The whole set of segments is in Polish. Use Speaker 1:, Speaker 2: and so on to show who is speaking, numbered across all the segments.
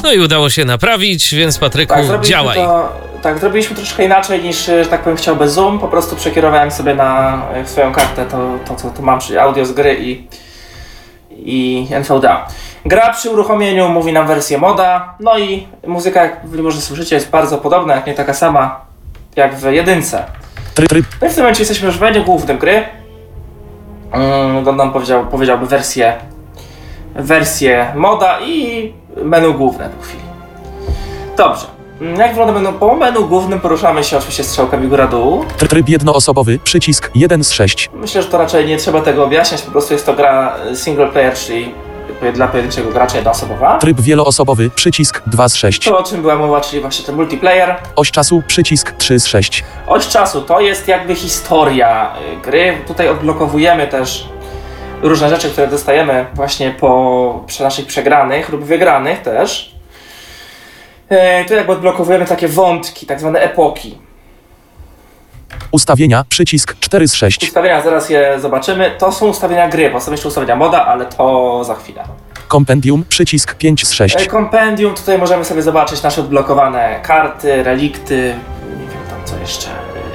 Speaker 1: No i udało się naprawić, więc Patryku, działaj.
Speaker 2: Zrobiliśmy troszkę inaczej niż, że tak powiem, chciał bez Zoom. Po prostu przekierowałem sobie na swoją kartę to co tu mam, czyli audio z gry i NVDA. Gra przy uruchomieniu mówi nam wersję moda, no i muzyka, jak może słyszycie, jest bardzo podobna, jak nie taka sama jak w jedynce. No i w tym momencie jesteśmy już w menu głównym gry. Nam powiedziałby wersję moda i menu główne po chwili. Dobrze. Jak wygląda menu? Po menu głównym poruszamy się oczywiście strzałkami góra-dół.
Speaker 3: Tryb jednoosobowy, przycisk 1 z 6.
Speaker 2: Myślę, że to raczej nie trzeba tego objaśniać, po prostu jest to gra single player, czyli dla pojedynczego gracza jednoosobowa.
Speaker 3: Tryb wieloosobowy, przycisk 2 z 6.
Speaker 2: To, o czym była mowa, czyli właśnie ten multiplayer.
Speaker 3: Oś czasu, przycisk 3 z 6.
Speaker 2: Oś czasu to jest jakby historia gry. Tutaj odblokowujemy też różne rzeczy, które dostajemy właśnie przy naszych przegranych lub wygranych też. Tu jakby odblokowujemy takie wątki, tak zwane epoki.
Speaker 3: Ustawienia, przycisk 4 z 6.
Speaker 2: Ustawienia, zaraz je zobaczymy. To są ustawienia gry, bo są jeszcze ustawienia moda, ale to za chwilę.
Speaker 3: Kompendium, przycisk 5 z 6.
Speaker 2: Kompendium, tutaj możemy sobie zobaczyć nasze odblokowane karty, relikty, nie wiem tam co jeszcze.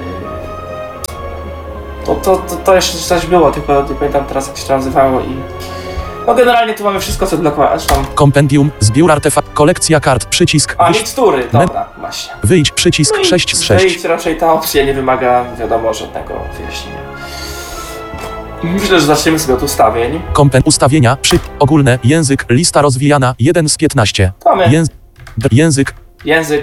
Speaker 2: To jeszcze coś było, tylko nie pamiętam teraz jak się to nazywało i... No generalnie tu mamy wszystko co odblokowane, zresztą...
Speaker 3: Kompendium, zbiór artefakt, kolekcja kart, przycisk...
Speaker 2: mikstury, dobra, właśnie.
Speaker 3: Wyjdź, przycisk
Speaker 2: no
Speaker 3: 6 z 6.
Speaker 2: Wyjdź, raczej ta opcja nie wymaga, wiadomo, żadnego wyjaśnienia. Myślę, że zaczniemy sobie od ustawień.
Speaker 3: Ustawienia, ogólne, język, lista rozwijana, 1 z 15.
Speaker 2: Język.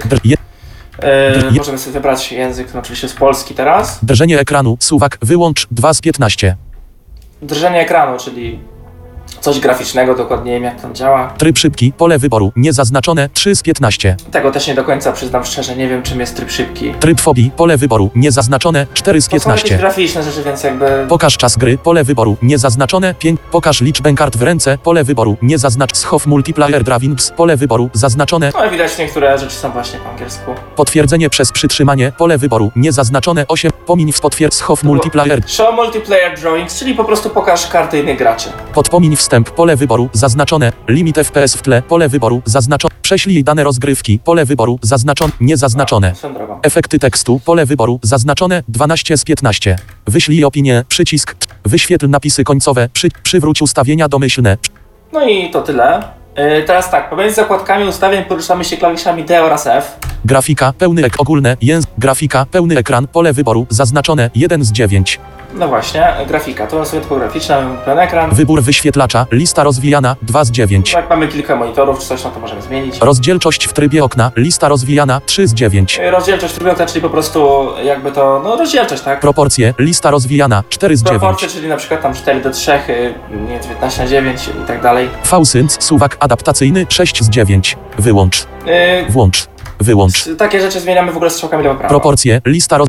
Speaker 2: Możemy sobie wybrać język, no oczywiście z polski teraz.
Speaker 3: Drżenie ekranu, suwak, wyłącz, 2 z 15.
Speaker 2: Drżenie ekranu, czyli coś graficznego, dokładnie nie wiem jak tam działa.
Speaker 3: Tryb szybki, pole wyboru, niezaznaczone, 3 z 15.
Speaker 2: Tego też nie do końca przyznam szczerze, nie wiem czym jest tryb szybki.
Speaker 3: Tryb fobii, pole wyboru, niezaznaczone, 4 z 15.
Speaker 2: To są jakieś graficzne rzeczy, więc jakby...
Speaker 3: Pokaż czas gry, pole wyboru, niezaznaczone, 5. Pokaż liczbę kart w ręce, pole wyboru, Schow multiplayer drawings, pole wyboru, zaznaczone.
Speaker 2: No widać niektóre rzeczy są właśnie po angielsku.
Speaker 3: Potwierdzenie przez przytrzymanie, pole wyboru, niezaznaczone, 8. Pomiń Schow multiplayer.
Speaker 2: Show multiplayer drawings, czyli po prostu pokaż karty innych graczy.
Speaker 3: Podpomiń wstęp, pole wyboru, zaznaczone, limit FPS w tle, pole wyboru, zaznaczone, prześlij dane rozgrywki, pole wyboru, zaznaczone, niezaznaczone. Efekty tekstu, pole wyboru, zaznaczone, 12 z 15. Wyślij opinię, przycisk, wyświetl napisy końcowe, przywróć ustawienia domyślne.
Speaker 2: No i to tyle. Teraz tak, pomiędzy zakładkami ustawień poruszamy się klawiszami D oraz F.
Speaker 3: Grafika, pełny ogólne, grafika, pełny ekran, pole wyboru, zaznaczone, 1 z 9.
Speaker 2: No właśnie, grafika, to sobie typograficzna, mamy pełen ekran.
Speaker 3: Wybór wyświetlacza, lista rozwijana, 2 z 9.
Speaker 2: Jak mamy kilka monitorów czy coś, no to możemy zmienić.
Speaker 3: Rozdzielczość w trybie okna, lista rozwijana, 3 z 9.
Speaker 2: Rozdzielczość w trybie okna, czyli po prostu jakby to, no rozdzielczość, tak?
Speaker 3: Proporcje, lista rozwijana, 4 z 9.
Speaker 2: Proporcje, czyli na przykład tam 4:3, nie 19:9 i tak dalej.
Speaker 3: VSync, suwak adaptacyjny, 6 z 9. Wyłącz. Włącz. Wyłącz.
Speaker 2: Takie rzeczy zmieniamy w ogóle strzałkami lewo-prawo.
Speaker 3: Proporcje, lista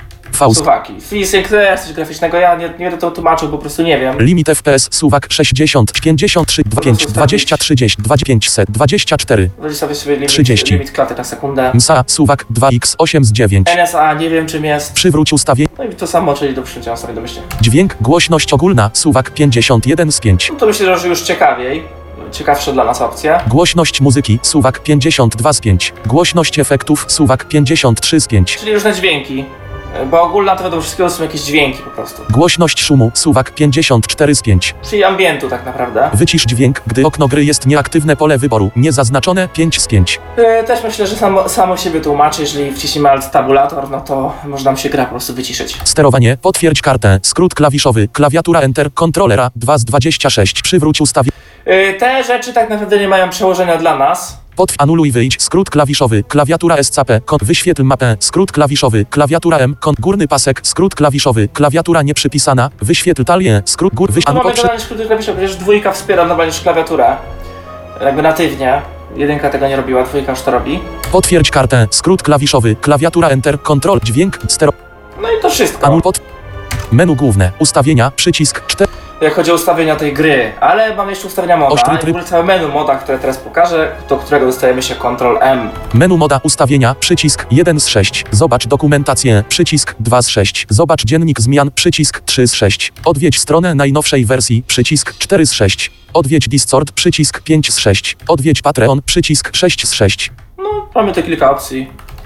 Speaker 2: Suwaki. FreeSync to jest coś graficznego, ja nie będę to tłumaczył, po prostu nie wiem.
Speaker 3: Limit FPS, suwak 60, 53, 25, 20, 30, 2500, 24,
Speaker 2: Wyobraź sobie limit,
Speaker 3: 30.
Speaker 2: Limit klatek na sekundę.
Speaker 3: MSA, suwak 2x, 8 z 9.
Speaker 2: NSA, nie wiem czym jest.
Speaker 3: Przywróć ustawienie.
Speaker 2: No i to samo, czyli do przyjęcia sobie domyślnie.
Speaker 3: Dźwięk, głośność ogólna, suwak 51 z 5.
Speaker 2: No to myślę, że już ciekawsza dla nas opcja.
Speaker 3: Głośność muzyki, suwak 52 z 5. Głośność efektów, suwak 53 z 5.
Speaker 2: Czyli różne dźwięki. Bo ogólna to do wszystkiego są jakieś dźwięki po prostu.
Speaker 3: Głośność szumu, suwak 54 z 5.
Speaker 2: Czyli ambientu tak naprawdę.
Speaker 3: Wycisz dźwięk, gdy okno gry jest nieaktywne, pole wyboru, niezaznaczone, 5 z 5.
Speaker 2: Też myślę, że samo siebie tłumaczy, jeżeli wciśnimy Alt Tabulator, no to może nam się gra po prostu wyciszyć.
Speaker 3: Sterowanie, potwierdź kartę, skrót klawiszowy, klawiatura Enter, kontrolera, 2 z 26, przywróć ustawienie.
Speaker 2: Te rzeczy tak naprawdę nie mają przełożenia dla nas.
Speaker 3: Anuluj wyjdź, skrót klawiszowy, klawiatura SCP, wyświetl mapę, skrót klawiszowy, klawiatura M, górny pasek, skrót klawiszowy, klawiatura nieprzypisana, wyświetl talię, skrót
Speaker 2: mamy generalnie skróty klawiszowe, przecież 2 wspiera normalnie już klawiaturę, jakby natywnie. 1 tego nie robiła, 2 już to robi.
Speaker 3: Potwierdź kartę, skrót klawiszowy, klawiatura Enter, kontrol, dźwięk,
Speaker 2: No i to wszystko.
Speaker 3: Menu główne, ustawienia, przycisk 4.
Speaker 2: jak chodzi o ustawienia tej gry, ale mamy jeszcze ustawienia moda.
Speaker 3: Ostry
Speaker 2: I w
Speaker 3: tryb.
Speaker 2: ogóle całe menu moda, które teraz pokażę, do którego dostajemy się Ctrl-M.
Speaker 3: Menu moda ustawienia, przycisk 1 z 6. Zobacz dokumentację, przycisk 2 z 6. Zobacz dziennik zmian, przycisk 3 z 6. Odwiedź stronę najnowszej wersji, przycisk 4 z 6. Odwiedź Discord, przycisk 5 z 6. Odwiedź Patreon, przycisk 6 z 6.
Speaker 2: No, mamy te kilka opcji.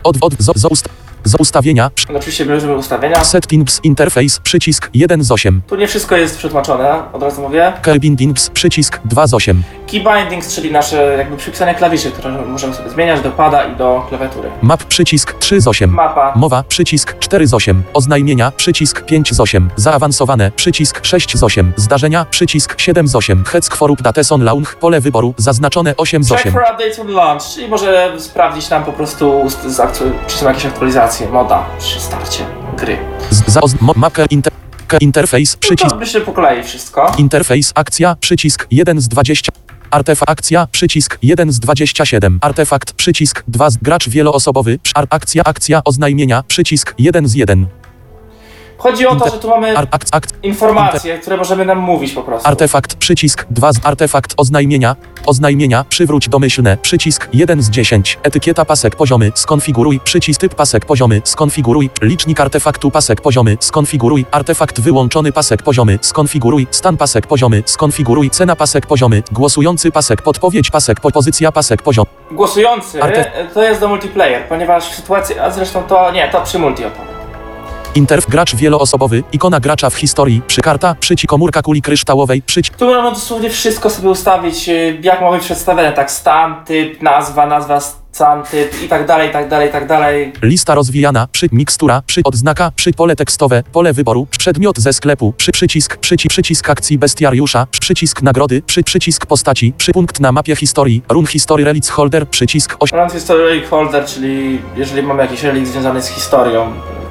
Speaker 3: Z ustawienia,
Speaker 2: No, oczywiście bierzemy ustawienia.
Speaker 3: Settings Interface, przycisk 1 z 8.
Speaker 2: Tu nie wszystko jest przetłumaczone, od razu mówię.
Speaker 3: Key Bindings, przycisk 2 z 8.
Speaker 2: Key bindings, czyli nasze jakby przypisane klawisze, które możemy sobie zmieniać do pada i do klawiatury.
Speaker 3: Map, przycisk 3 z 8.
Speaker 2: Mapa.
Speaker 3: Mowa, przycisk 4 z 8. Oznajmienia, przycisk 5 z 8. Zaawansowane, przycisk 6 z 8. Zdarzenia, przycisk 7 z 8. Heck for updates on launch, pole wyboru, zaznaczone 8 z
Speaker 2: Check
Speaker 3: 8.
Speaker 2: for updates on launch, czyli może sprawdzić nam po prostu, czy są jakieś aktualizacje moda przy starcie gry.
Speaker 3: Mapkę interface, przycisk.
Speaker 2: To myślę po kolei wszystko.
Speaker 3: Interface, akcja, przycisk 1 z 20. Artefakt, akcja, przycisk 1 z 27. Artefakt, przycisk 2 z gracz wieloosobowy. Akcja, oznajmienia, przycisk 1 z 1.
Speaker 2: Chodzi o to, że tu mamy informacje, które możemy nam mówić po prostu.
Speaker 3: Artefakt, przycisk 2 z artefakt, oznajmienia, przywróć domyślne, przycisk 1 z 10. Etykieta pasek poziomy, skonfiguruj, przycisk typ pasek poziomy, skonfiguruj, licznik artefaktu pasek poziomy, skonfiguruj, artefakt wyłączony pasek poziomy, skonfiguruj, stan pasek poziomy, skonfiguruj, cena pasek poziomy, głosujący pasek, podpowiedź pasek, pozycja pasek poziom.
Speaker 2: Głosujący to jest do multiplayer, ponieważ sytuacja, a zresztą to przy multi opowiem.
Speaker 3: Gracz wieloosobowy, ikona gracza w historii, karta, przycisk komórka kuli kryształowej, przycisk.
Speaker 2: Tu możemy dosłownie wszystko sobie ustawić, jak ma być przedstawione, tak stan, typ, nazwa, stan, typ i tak dalej, i tak dalej, i tak dalej.
Speaker 3: Lista rozwijana, mikstura, odznaka, pole tekstowe, pole wyboru, przedmiot ze sklepu, przycisk akcji bestiariusza, przycisk nagrody, przycisk postaci, punkt na mapie historii, run history relics holder, przycisk
Speaker 2: Run history relic holder, czyli jeżeli mamy jakiś relik związany z historią,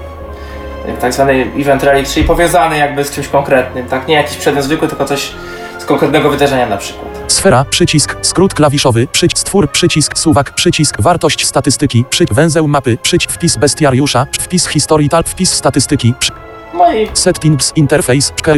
Speaker 2: tak zwany event relic, czyli powiązany jakby z czymś konkretnym, tak? Nie jakiś przedmiot zwykły, tylko coś z konkretnego wydarzenia na przykład.
Speaker 3: Sfera, przycisk, skrót klawiszowy, stwór, przycisk, suwak, przycisk, wartość statystyki, węzeł mapy, wpis bestiariusza, wpis historii, wpis statystyki,
Speaker 2: No i
Speaker 3: settings, interface, key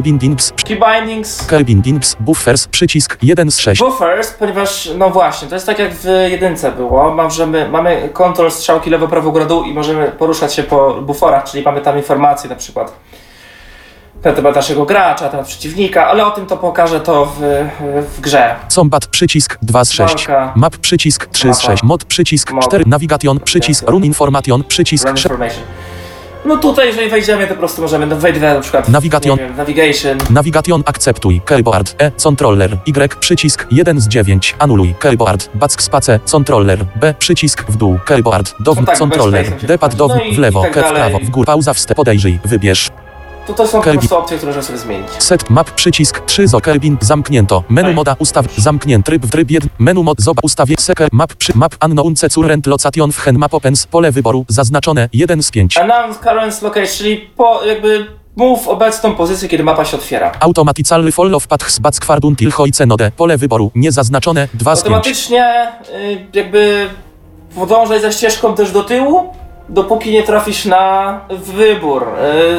Speaker 3: bindings, buffers, przycisk 1 z 6.
Speaker 2: Buffers, ponieważ, no właśnie, to jest tak jak w jedynce było, mamy kontrol strzałki lewo, prawo, górę, dół i możemy poruszać się po buforach, czyli mamy tam informacje na przykład na temat naszego gracza, na temat przeciwnika, ale o tym to pokażę to w grze.
Speaker 3: Combat, przycisk 2 z 6.
Speaker 2: Walka.
Speaker 3: Map, przycisk 3 z 6. Mod, przycisk 4. Navigation, przycisk run information, przycisk
Speaker 2: Run information. No tutaj, jeżeli wejdziemy, to po prostu możemy wejść na przykład
Speaker 3: Navigation, akceptuj, keyboard, controller, Y, przycisk 1 z 9, anuluj, keyboard, backspace, controller, B, przycisk w dół, keyboard, controller, D-pad w lewo, w prawo, w górę, pauza podejrzyj, wybierz.
Speaker 2: To są po prostu opcje, które możemy sobie zmienić.
Speaker 3: Set map, przycisk 3 z okrbin, zamknięto, menu moda, zamknięty, tryb 1, menu mod, ustawię, seker, map, map, unknown, current location, w hen, map opens, pole wyboru, zaznaczone, 1 z 5.
Speaker 2: Announce current location, czyli mów obecną pozycję, kiedy mapa się otwiera.
Speaker 3: Automatically follow paths backskwardun till hoice node, pole wyboru, niezaznaczone, 2 z 5.
Speaker 2: Automatycznie podążaj za ścieżką też do tyłu, dopóki nie trafisz na wybór.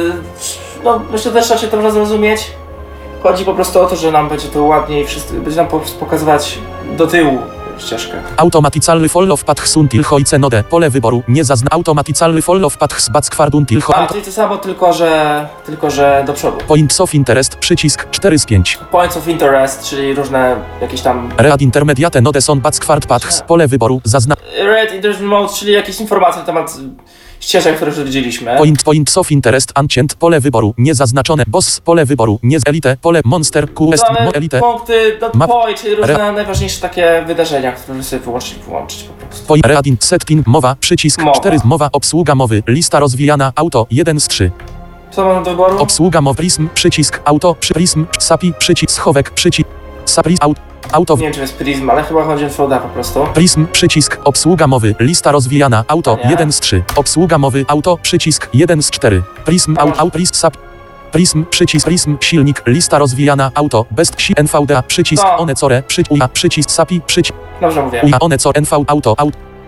Speaker 2: Myślę też raczej to można zrozumieć. Chodzi po prostu o to, że nam będzie to ładniej, będzie nam pokazywać do tyłu ścieżkę.
Speaker 3: Automatically follow paths until hoice node, pole wyboru, automatically follow paths backskwardun till hoice.
Speaker 2: Czyli to samo, tylko że do przodu.
Speaker 3: Points of interest, przycisk 4 z 5.
Speaker 2: Points of interest, czyli różne jakieś tam...
Speaker 3: Read intermediate node son backskward paths, pole wyboru,
Speaker 2: Read interest mode, czyli jakieś informacje na temat ścieżek, które już widzieliśmy.
Speaker 3: Points of interest, unchanged, pole wyboru, niezaznaczone, boss, pole wyboru, elite, pole, monster, quest, elite.
Speaker 2: Punkty, czyli różne najważniejsze takie wydarzenia, które sobie wyłączyć po prostu.
Speaker 3: Read setting, mowa, przycisk 4, mowa, obsługa mowy, lista rozwijana, auto, 1 z 3.
Speaker 2: Co mamy do wyboru?
Speaker 3: Obsługa mowy, prism, przycisk, auto, prism, SAPI, przycisk, schowek, przycisk, SAPI, auto.
Speaker 2: Nie wiem, czy jest prism, ale chyba chodzi o NVDA po prostu.
Speaker 3: Prism, przycisk, obsługa mowy, lista rozwijana, auto, 1 z 3. Obsługa mowy, auto, przycisk, 1 z 4. Prism, prism, SAP. Prism, przycisk, prism, silnik, lista rozwijana, auto, best, NVDA, przycisk, one core, przycisk, SAPI, przycisk.
Speaker 2: Dobrze mówię.
Speaker 3: One core, NV, auto.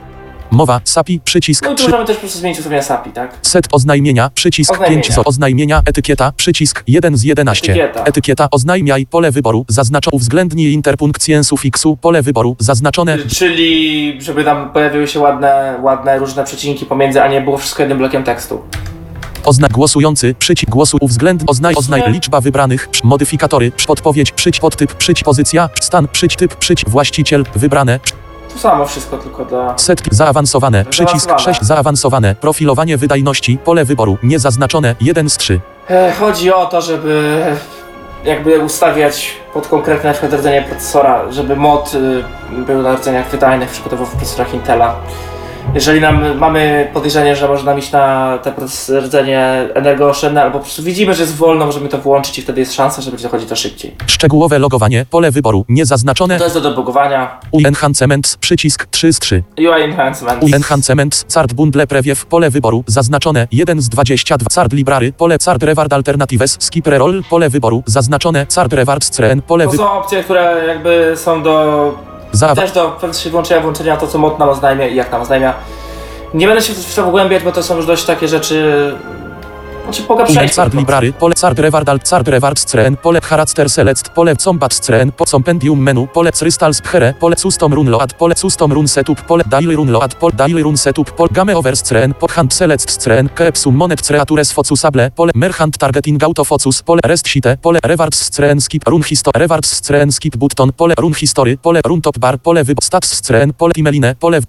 Speaker 3: Mowa, SAPI, przycisk
Speaker 2: No i tu
Speaker 3: 3.
Speaker 2: możemy też po prostu zmienić ustawienia SAPI, tak?
Speaker 3: Set oznajmienia, przycisk
Speaker 2: Oznajmienia.
Speaker 3: 5. Oznajmienia, etykieta, przycisk 1 z 11.
Speaker 2: Etykieta.
Speaker 3: Oznajmiaj, pole wyboru, zaznaczone. Uwzględnij interpunkcję sufiksu, pole wyboru, zaznaczone.
Speaker 2: Czyli żeby tam pojawiły się ładne różne przecinki pomiędzy, a nie było wszystko jednym blokiem tekstu.
Speaker 3: Głosujący, przycisk głosu, oznaj liczba wybranych, modyfikatory, podpowiedź, podtyp, pozycja, stan, typ, właściciel, wybrane,
Speaker 2: To samo wszystko, tylko dla...
Speaker 3: setki, zaawansowane, przycisk 6, zaawansowane, profilowanie wydajności, pole wyboru, niezaznaczone, 1 z 3.
Speaker 2: Chodzi o to, żeby jakby ustawiać pod konkretne na przykład rdzenie procesora, żeby mod był na rdzeniach wydajnych, przykładowo w procesorach Intela. Jeżeli mamy podejrzenie, że może nam iść na te rdzenie energooszczędne, albo po prostu widzimy, że jest wolno, możemy to włączyć i wtedy jest szansa, że będzie dochodzić to szybciej.
Speaker 3: Szczegółowe logowanie, pole wyboru, niezaznaczone.
Speaker 2: To jest do debugowania.
Speaker 3: UI Enhancements, przycisk 3 z 3.
Speaker 2: UI Enhancement.
Speaker 3: UI Enhancements, Card Bundle Preview, pole wyboru, zaznaczone, 1 z 22. Card Library, pole Card Reward Alternatives, Skip Reroll, pole wyboru, zaznaczone, Card Rewards Screen, pole
Speaker 2: To
Speaker 3: wyboru.
Speaker 2: są opcje, które jakby są też do włączenia to, co mod nam oznajmia i jak nam oznajmia. Nie będę się w to pogłębiać, bo to są już dość takie rzeczy... Znaczy pogapszajcie.
Speaker 3: Card Library, pole Card Rewards Screen, pole Character Select, pole Combat Screen, Compendium Menu, pole Crystal Sphere, pole Custom Run Load, pole Custom Run Setup, pole Daily Run Load, pole Daily Run Setup, pole Game Over Screen, pole Hand Select Screen, Keepsum Monet Creatures Focusable, pole Merchant Targeting Auto Focus, pole Rest Sheet, pole Rewards Screen Skip Run History, Rewards Screen Skip Button, pole Run History, pole Run Top Bar, pole Stats Screen, pole Timeline, pole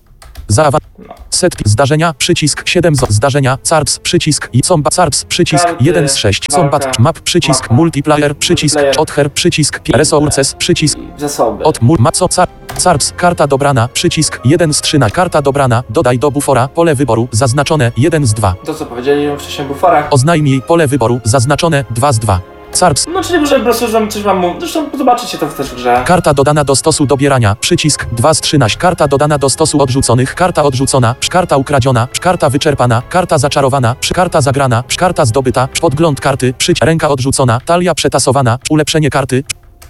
Speaker 3: set zdarzenia, przycisk 7 zdarzenia, cards, przycisk i combat cards, przycisk 1 z 6, combat map, przycisk multiplayer, przycisk other, przycisk resources, przycisk
Speaker 2: zasoby.
Speaker 3: od maco cards, karta dobrana, przycisk 1 z 3 na karta dobrana, dodaj do bufora, pole wyboru, zaznaczone 1 z 2.
Speaker 2: To co powiedzieli wcześniej w buforach.
Speaker 3: Oznajmij pole wyboru, zaznaczone 2 z 2. Cards.
Speaker 2: No czyli może po prostu, że coś wam mówię. Zresztą zobaczycie to też w grze.
Speaker 3: Karta dodana do stosu dobierania, przycisk 2 z 13. Karta dodana do stosu odrzuconych, karta odrzucona, karta ukradziona, karta wyczerpana, karta zaczarowana, karta zagrana, karta zdobyta, podgląd karty, ręka odrzucona, talia przetasowana, ulepszenie karty.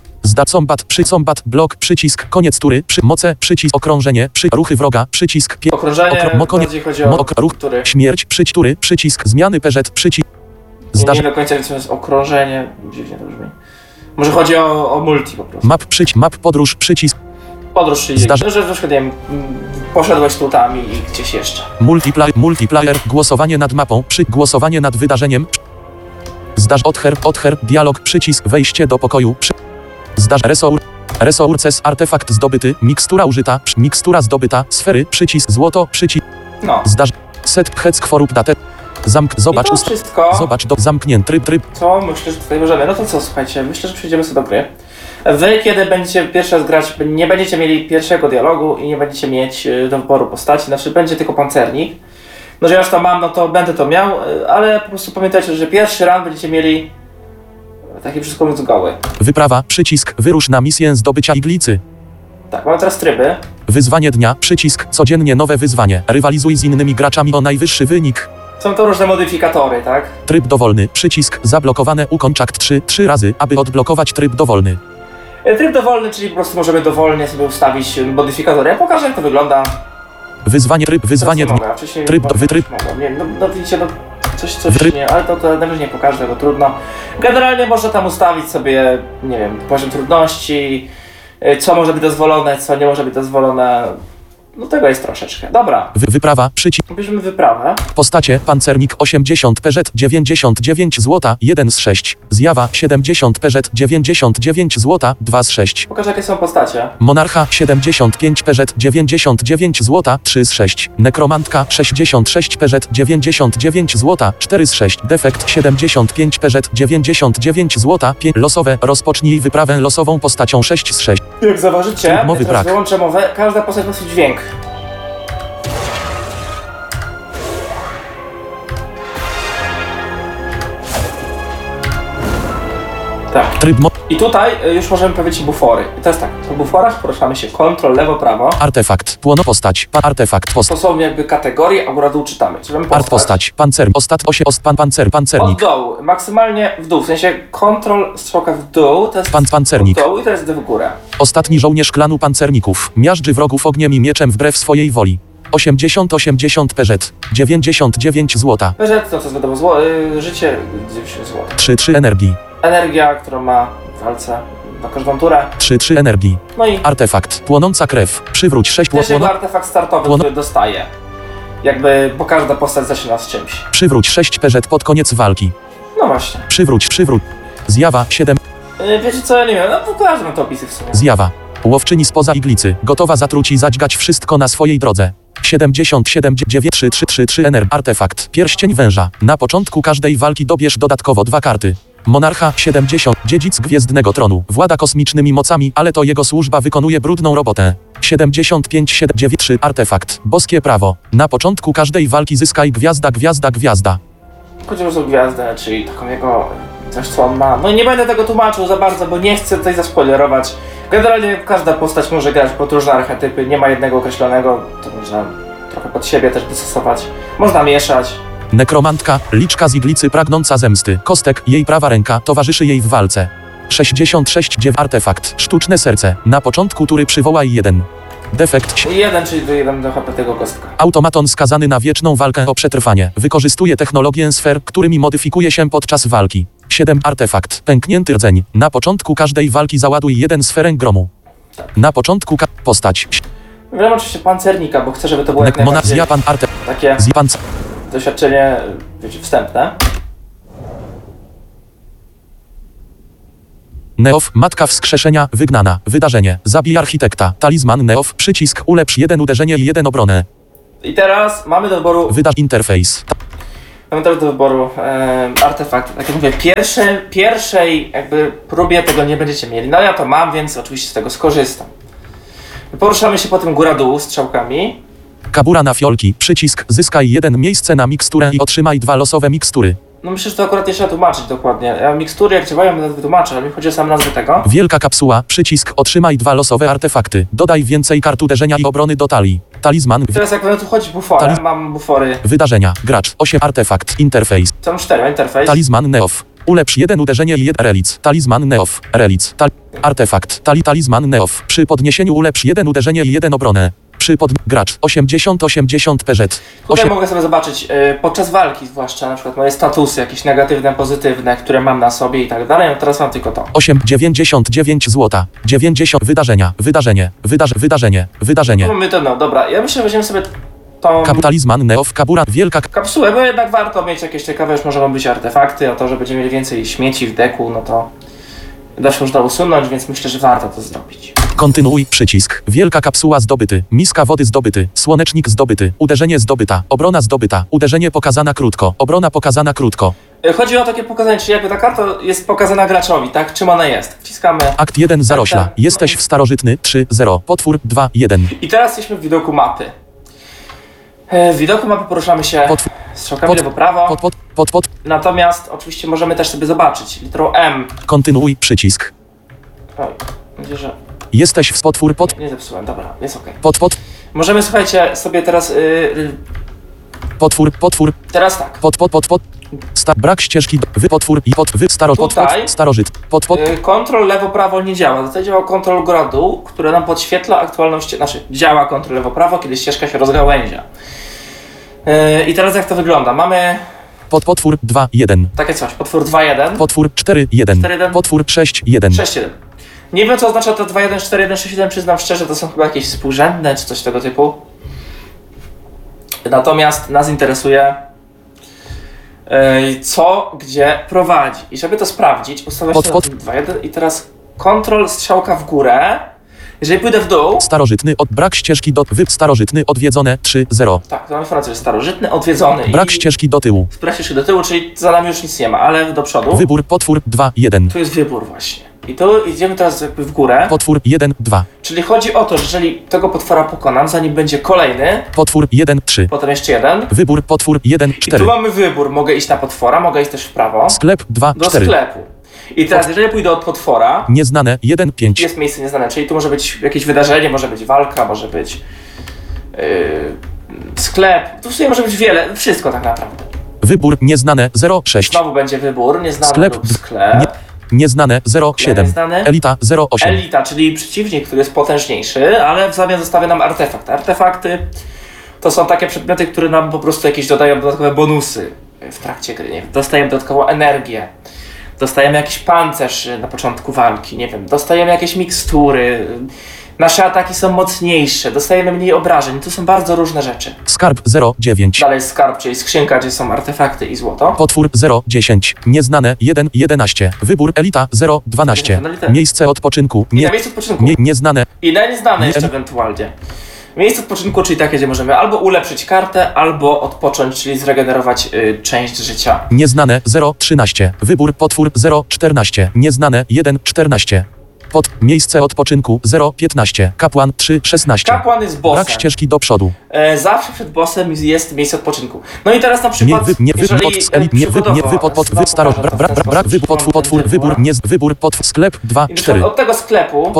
Speaker 3: Combat, blok, przycisk, koniec tury, moce, przycisk, okrążenie, ruchy wroga, przycisk,
Speaker 2: okrążenie, bardziej chodzi o
Speaker 3: ruch,
Speaker 2: tury.
Speaker 3: Śmierć, tury, przycisk, zmiany PZ, przycisk.
Speaker 2: Nie do końca wiem, co jest okrążenie, dziwnie to brzmi. Może chodzi o multi po prostu.
Speaker 3: Map, podróż, przycisk.
Speaker 2: Podróż, czyli że na przykład, nie wiem, poszedłeś tutami i gdzieś jeszcze.
Speaker 3: Multiplayer, głosowanie nad mapą, głosowanie nad wydarzeniem. Other, dialog, przycisk, wejście do pokoju, resources, artefakt zdobyty, mikstura użyta, mikstura zdobyta, sfery, przycisk, złoto, przycisk.
Speaker 2: No.
Speaker 3: Set, heck, forup, date. Zobacz,
Speaker 2: wszystko.
Speaker 3: Zobacz, zamknięty tryb.
Speaker 2: Co myślę, że tutaj możemy? No to co, słuchajcie, myślę, że przejdziemy sobie do gry. Wy, kiedy będziecie pierwszy raz grać, nie będziecie mieli pierwszego dialogu i nie będziecie mieć do wyboru postaci, znaczy będzie tylko pancernik. No, że ja już to mam, no to będę to miał, ale po prostu pamiętajcie, że pierwszy ran będziecie mieli taki wszystko mówiąc goły.
Speaker 3: Wyprawa, przycisk, wyrusz na misję zdobycia iglicy.
Speaker 2: Tak, mamy teraz tryby.
Speaker 3: Wyzwanie dnia, przycisk, codziennie nowe wyzwanie, rywalizuj z innymi graczami o najwyższy wynik.
Speaker 2: Są to różne modyfikatory, tak?
Speaker 3: Tryb dowolny, przycisk, zablokowane, ukończ akt 3 razy, aby odblokować tryb dowolny.
Speaker 2: Tryb dowolny, czyli po prostu możemy dowolnie sobie ustawić modyfikatory. Ja pokażę, jak to wygląda.
Speaker 3: Wyzwanie dnia.
Speaker 2: No widzicie, no coś nie, ale to nawet nie pokażę, tego trudno. Generalnie można tam ustawić sobie, nie wiem, poziom trudności, co może być dozwolone, co nie może być dozwolone. No tego jest troszeczkę. Dobra.
Speaker 3: Wyprawa, przycisk.
Speaker 2: Bierzemy wyprawę.
Speaker 3: Postacie, pancernik 80 PZ 99 zł 1 z 6. Zjawa 70 PZ 99 zł 2 z 6.
Speaker 2: Pokażę, jakie są postacie.
Speaker 3: Monarcha 75 PZ 99 zł 3 z 6. Nekromantka 66 PZ 99 zł 4 z 6. Defekt 75 PZ 99 zł 5. Losowe, rozpocznij wyprawę losową postacią 6 z 6.
Speaker 2: Jak zauważycie,
Speaker 3: mowy
Speaker 2: teraz
Speaker 3: brak.
Speaker 2: wyłączę mowę, każda postać ma swój dźwięk. Tak. I tutaj już możemy powiedzieć bufory. I to jest tak, w buforach poruszamy się Ctrl, lewo, prawo.
Speaker 3: Artefakt, płono postać, artefakt
Speaker 2: To są jakby kategorie, a góra dół czytamy. Czyli mamy
Speaker 3: postać, pancernik, pancernik.
Speaker 2: Od dołu, maksymalnie w dół, w sensie Ctrl, strzałka w dół, to jest
Speaker 3: pancernik.
Speaker 2: w dół i teraz w górę.
Speaker 3: Ostatni żołnierz klanu pancerników, miażdży wrogów ogniem i mieczem wbrew swojej woli. 80 PZ. 99 złota.
Speaker 2: PZ to co jest wiadomo, życie 90 zł.
Speaker 3: 3 energii.
Speaker 2: Energia, którą ma w walce na każdą turę.
Speaker 3: 3 energii.
Speaker 2: No i
Speaker 3: Artefakt. Płonąca krew. Przywróć 6
Speaker 2: też jego artefakt startowy, który dostaje. Jakby, bo każda postać zaczyna z czymś.
Speaker 3: Przywróć 6 PZ pod koniec walki.
Speaker 2: No właśnie.
Speaker 3: Przywróć. Zjawa 7.
Speaker 2: Wiecie co, ja nie wiem, no pokażę wam te opisy w sumie.
Speaker 3: Zjawa. Łowczyni spoza iglicy. Gotowa zatruć i zadźgać wszystko na swojej drodze. 77 9333 NR. Artefakt. Pierścień węża. Na początku każdej walki dobierz dodatkowo 2 karty. Monarcha 70. Dziedzic Gwiezdnego Tronu. Włada kosmicznymi mocami, ale to jego służba wykonuje brudną robotę. 75 793. Artefakt. Boskie prawo. Na początku każdej walki zyskaj gwiazda.
Speaker 2: Chodzi o gwiazdę, czyli taką jego coś co on ma. No nie będę tego tłumaczył za bardzo, bo nie chcę tutaj zaspoilerować. Generalnie każda postać może grać pod różne archetypy, nie ma jednego określonego, to można trochę pod siebie też dostosować. Można mieszać.
Speaker 3: Nekromantka, liczka z iglicy pragnąca zemsty. Kostek, jej prawa ręka, towarzyszy jej w walce. 66 artefakt, sztuczne serce. Na początku tury przywołaj 1. Defekt.
Speaker 2: 1, czyli do 1 do HP tego kostka.
Speaker 3: Automaton skazany na wieczną walkę o przetrwanie. Wykorzystuje technologię sfer, którymi modyfikuje się podczas walki. 7 artefakt, pęknięty rdzeń. Na początku każdej walki załaduj 1 sferę gromu.
Speaker 2: Tak.
Speaker 3: Na początku postać.
Speaker 2: Wiem oczywiście pancernika, bo chcę, żeby to było jak najbardziej takie doświadczenie, wiecie, wstępne.
Speaker 3: Neof, matka wskrzeszenia, wygnana. Wydarzenie. Zabij architekta. Talizman Neof, przycisk, ulepsz 1 uderzenie i 1 obronę.
Speaker 2: I teraz mamy do wyboru...
Speaker 3: Wydaż interfejs.
Speaker 2: Mamy teraz do wyboru artefakt. Tak jak mówię, pierwszej jakby próbie tego nie będziecie mieli. No ja to mam, więc oczywiście z tego skorzystam. Poruszamy się potem góra-dół strzałkami.
Speaker 3: Kabura na fiolki. Przycisk, zyskaj 1 miejsce na miksturę i otrzymaj 2 losowe mikstury.
Speaker 2: No myślę, że to akurat nie trzeba tłumaczyć dokładnie. Ja mikstury jak działają, będę wytłumaczę, ale mi chodzi o sam nazwę tego.
Speaker 3: Wielka kapsuła, przycisk, otrzymaj 2 losowe artefakty. Dodaj więcej kart uderzenia i obrony do talii. Talizman.
Speaker 2: I teraz jak będę tu chodzić buforem, mam bufory.
Speaker 3: Wydarzenia, gracz, 8 artefakt, interfejs.
Speaker 2: Są 4, interfejs.
Speaker 3: Talizman Neof. Ulepsz 1 uderzenie i 1 relic. Talizman Neof. Relic. Artefakt. Talizman Neof. Przy podniesieniu ulepsz 1 uderzenie i 1 obronę. Gracz 80 PZ.
Speaker 2: Tutaj mogę sobie zobaczyć podczas walki zwłaszcza na przykład moje statusy, jakieś negatywne, pozytywne, które mam na sobie i tak dalej. No teraz mam tylko to.
Speaker 3: 99 złota. 90 wydarzenie.
Speaker 2: Mamy to, no dobra. Ja myślę, że weźmiemy sobie tą
Speaker 3: Talizman Neof, kabura, wielka
Speaker 2: kapsułę, bo jednak warto mieć jakieś ciekawe, już mogą być artefakty, a to, że będziemy mieli więcej śmieci w deku, no to też można usunąć, więc myślę, że warto to zrobić.
Speaker 3: Kontynuuj, przycisk. Wielka kapsuła zdobyty. Miska wody zdobyty. Słonecznik zdobyty. Uderzenie zdobyta. Obrona zdobyta. Uderzenie pokazana krótko. Obrona pokazana krótko.
Speaker 2: Chodzi o takie pokazanie, czyli jakby ta karta jest pokazana graczowi, tak? Czym ona jest. Wciskamy.
Speaker 3: Akt 1 zarośla. Jesteś w starożytny 3-0. Potwór 2-1.
Speaker 2: I teraz jesteśmy w widoku mapy. W widoku mapy poruszamy się strzałkami lewo-prawo. Natomiast oczywiście możemy też sobie zobaczyć literą M.
Speaker 3: Kontynuuj, przycisk.
Speaker 2: Oj, będzie, że...
Speaker 3: Jesteś w potwór pod...
Speaker 2: Nie zepsułem, dobra, jest okej.
Speaker 3: Możemy,
Speaker 2: słuchajcie, sobie teraz...
Speaker 3: Potwór.
Speaker 2: Teraz tak.
Speaker 3: Brak ścieżki, starożyt.
Speaker 2: Kontrol lewo-prawo nie działa. Tutaj działa kontrol góra-dół, które nam podświetla aktualną ścieżkę. Znaczy, działa kontrol lewo-prawo, kiedy ścieżka się rozgałęzia. I teraz jak to wygląda? Mamy...
Speaker 3: Potwór 2-1.
Speaker 2: Takie coś, potwór 2-1.
Speaker 3: Potwór 4-1. Potwór 6-1.
Speaker 2: 6-1. Nie wiem, co oznacza to 2-1, 4-1, 6-1, przyznam szczerze, to są chyba jakieś współrzędne, czy coś tego typu. Natomiast nas interesuje, co, gdzie prowadzi. I żeby to sprawdzić, ustawiam się na 2-1 i teraz kontrol strzałka w górę. Jeżeli pójdę w dół...
Speaker 3: Starożytny, brak ścieżki starożytny, odwiedzone 3-0.
Speaker 2: Tak, to mam informację, że starożytny, odwiedzony.
Speaker 3: Brak ścieżki do tyłu.
Speaker 2: Brak ścieżki do tyłu, czyli za nami już nic nie ma, ale do przodu.
Speaker 3: Wybór, potwór 2-1.
Speaker 2: Tu jest wybór właśnie. I tu idziemy teraz jakby w górę.
Speaker 3: Potwór 1-2.
Speaker 2: Czyli chodzi o to, że jeżeli tego potwora pokonam, zanim będzie kolejny...
Speaker 3: Potwór 1-3.
Speaker 2: Potem jeszcze jeden.
Speaker 3: Wybór, potwór 1-4.
Speaker 2: I tu mamy wybór, mogę iść na potwora, mogę iść też w prawo.
Speaker 3: Sklep 2-4.
Speaker 2: Do sklepu. I teraz, jeżeli pójdę od potwora...
Speaker 3: Nieznane 1-5.
Speaker 2: Jest miejsce nieznane, czyli tu może być jakieś wydarzenie, może być walka, może być sklep. Tu w sumie może być wiele, wszystko tak naprawdę.
Speaker 3: Wybór nieznane 0,6.
Speaker 2: Znowu będzie wybór, nieznany
Speaker 3: sklep,
Speaker 2: lub sklep.
Speaker 3: Nieznane 0,7. Elita 0,8.
Speaker 2: Elita, czyli przeciwnik, który jest potężniejszy, ale w zamian zostawia nam artefakt. Artefakty to są takie przedmioty, które nam po prostu jakieś dodają dodatkowe bonusy w trakcie gry, nie wiem, dostajemy dodatkową energię, dostajemy jakiś pancerz na początku walki, nie wiem, dostajemy jakieś mikstury, nasze ataki są mocniejsze, dostajemy mniej obrażeń, to są bardzo różne rzeczy.
Speaker 3: Skarb 0,9.
Speaker 2: Dalej jest skarb, czyli skrzynka, gdzie są artefakty i złoto.
Speaker 3: Potwór 0,10. Nieznane 1,11. Wybór elita 0,12. Miejsce odpoczynku.
Speaker 2: I na miejscu odpoczynku.
Speaker 3: Nieznane.
Speaker 2: I na nieznane jeszcze ewentualnie. Miejsce odpoczynku, czyli takie, gdzie możemy albo ulepszyć kartę, albo odpocząć, czyli zregenerować część życia.
Speaker 3: Nieznane 0,13. Wybór potwór 0,14. Nieznane 1,14. Miejsce odpoczynku 0,15. Kapłan 3,16.
Speaker 2: Kapłan jest bossem.
Speaker 3: Brak ścieżki do przodu.
Speaker 2: Zawsze przed bossem jest miejsce odpoczynku. No i teraz na przykład,
Speaker 3: sklep 2, 4.
Speaker 2: od tego sklepu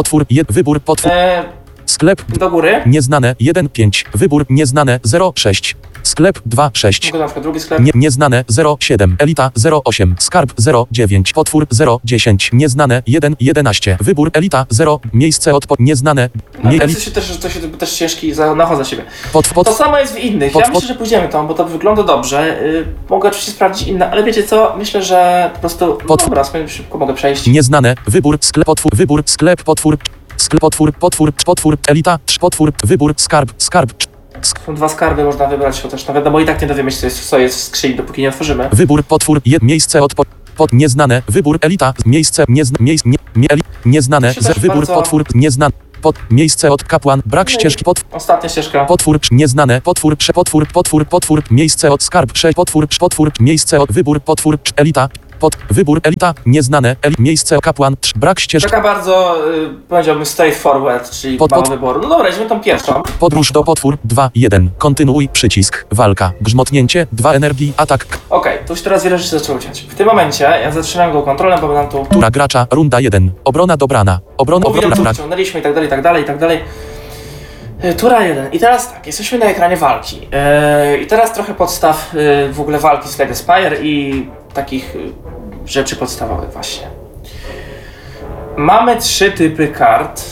Speaker 3: Sklep
Speaker 2: do góry
Speaker 3: nieznane 1,5. Wybór nieznane 0,6. Sklep 2,6.
Speaker 2: mogę na przykład drugi sklep.
Speaker 3: Nieznane 0,7. Elita 0,8. Skarb 0,9. Potwór 0,10. Nieznane 1,11. Wybór elita 0. Miejsce nieznane.
Speaker 2: To też ciężki nachodzę za siebie.
Speaker 3: To
Speaker 2: samo jest w innych. Ja myślę, że pójdziemy tam, bo to wygląda dobrze. Mogę oczywiście sprawdzić inne, ale wiecie co? Myślę, że po prostu dobra, szybko mogę przejść.
Speaker 3: Nieznane. Wybór sklep potwór. Wybór sklep potwór. Sklep potwór, elita, potwór, wybór, skarb.
Speaker 2: Są dwa skarby, można wybrać, chociaż no wiadomo i tak nie dowiemy się, co jest w skrzyni, dopóki nie otworzymy.
Speaker 3: Wybór, potwór, miejsce nieznane, wybór, elita, miejsce, nieznane, wybór,
Speaker 2: bardzo...
Speaker 3: potwór, nieznane, miejsce od kapłan, brak ścieżki,
Speaker 2: ostatnia ścieżka.
Speaker 3: Potwór, nieznane, potwór, miejsce od skarb, potwór, miejsce od wybór, potwór, elita, wybór elita, nieznane, miejsce kapłan, brak ścieżki.
Speaker 2: Taka bardzo, powiedziałbym, straightforward, czyli mało wyboru. No dobra, idźmy tą pierwszą.
Speaker 3: Podróż do potwór 2, 1. Kontynuuj, przycisk, walka, grzmotnięcie, 2 energii, atak.
Speaker 2: Okej, to już teraz wiele rzeczy zaczęło dziać. W tym momencie ja zatrzymałem go kontrolę, bo nam tu...
Speaker 3: Tura gracza, runda 1. Obrona dobrana. Obrona.
Speaker 2: Wciągnęliśmy i tak dalej. Tura 1. I teraz tak, jesteśmy na ekranie walki. I teraz trochę podstaw w ogóle walki z Slay Spire i takich rzeczy podstawowych właśnie. Mamy 3 typy kart,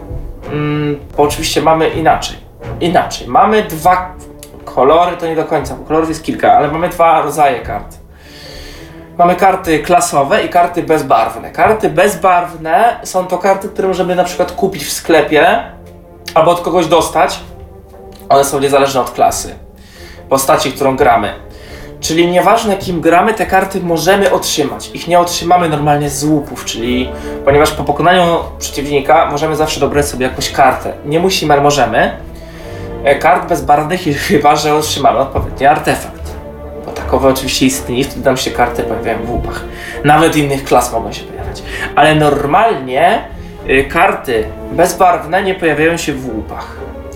Speaker 2: bo oczywiście mamy inaczej. Mamy 2 kolory, to nie do końca, bo kolorów jest kilka, ale mamy 2 rodzaje kart. Mamy karty klasowe i karty bezbarwne. Karty bezbarwne są to karty, które możemy na przykład kupić w sklepie albo od kogoś dostać. One są niezależne od klasy postaci, którą gramy. Czyli nieważne kim gramy, te karty możemy otrzymać. Ich nie otrzymamy normalnie z łupów, czyli ponieważ po pokonaniu przeciwnika możemy zawsze dobrać sobie jakąś kartę. Nie musimy, ale możemy. Kart bezbarwnych, chyba że otrzymamy odpowiedni artefakt. Bo takowe oczywiście istnieje, wtedy nam się karty pojawiają w łupach. Nawet innych klas mogą się pojawiać. Ale normalnie karty bezbarwne nie pojawiają się w łupach.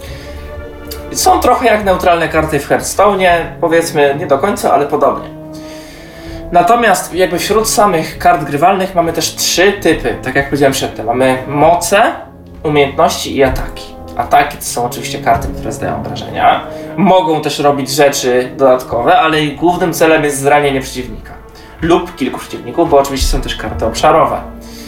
Speaker 2: Są trochę jak neutralne karty w Hearthstone'ie, powiedzmy nie do końca, ale podobnie. Natomiast jakby wśród samych kart grywalnych mamy też 3 typy, tak jak powiedziałem przedtem. Mamy moce, umiejętności i ataki. Ataki to są oczywiście karty, które zdają obrażenia. Mogą też robić rzeczy dodatkowe, ale ich głównym celem jest zranienie przeciwnika. Lub kilku przeciwników, bo oczywiście są też karty obszarowe.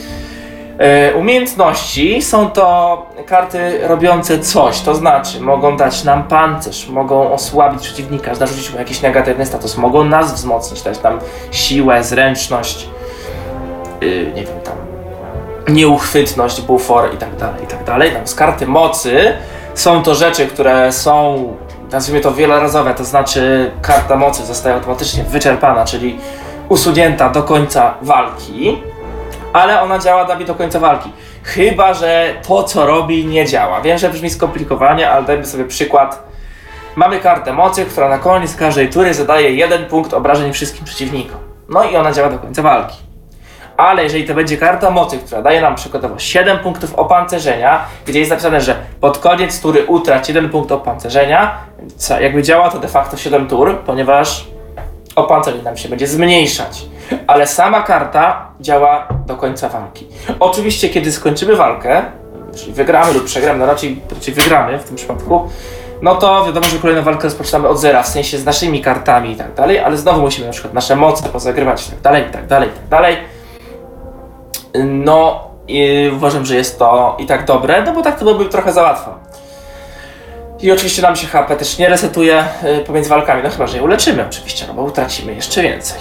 Speaker 2: Umiejętności są to karty robiące coś, to znaczy mogą dać nam pancerz, mogą osłabić przeciwnika, narzucić mu jakiś negatywny status, mogą nas wzmocnić, dać nam siłę, zręczność, nie wiem, tam nieuchwytność, bufor i tak dalej. Z karty mocy są to rzeczy, które są, nazwijmy to wielorazowe, to znaczy karta mocy zostaje automatycznie wyczerpana, czyli usunięta do końca walki. Ale ona działa do końca walki. Chyba że to, co robi, nie działa. Wiem, że brzmi skomplikowanie, ale dajmy sobie przykład. Mamy kartę mocy, która na koniec każdej tury zadaje 1 punkt obrażeń wszystkim przeciwnikom. No i ona działa do końca walki. Ale jeżeli to będzie karta mocy, która daje nam przykładowo 7 punktów opancerzenia, gdzie jest napisane, że pod koniec tury utrać 1 punkt opancerzenia, jakby działa to de facto 7 tur, ponieważ opancerzenie nam się będzie zmniejszać. Ale sama karta działa do końca walki. Oczywiście, kiedy skończymy walkę, czyli wygramy lub przegramy, no raczej wygramy w tym przypadku, no to wiadomo, że kolejną walkę rozpoczynamy od zera, w sensie z naszymi kartami i tak dalej, ale znowu musimy na przykład nasze moce pozagrywać i tak dalej. No i uważam, że jest to i tak dobre, no bo tak to byłoby trochę za łatwo. I oczywiście nam się HP też nie resetuje pomiędzy walkami, no chyba, że je uleczymy oczywiście, no bo utracimy jeszcze więcej.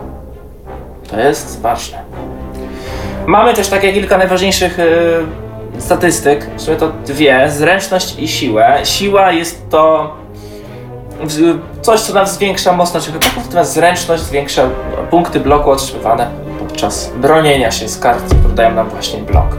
Speaker 2: To jest ważne. Mamy też takie kilka najważniejszych statystyk, w sumie to dwie, zręczność i siłę. Siła jest to coś, co nam zwiększa moc naszych ataków, natomiast zręczność zwiększa punkty bloku otrzymywane podczas bronienia się z kart, które dają nam właśnie blok.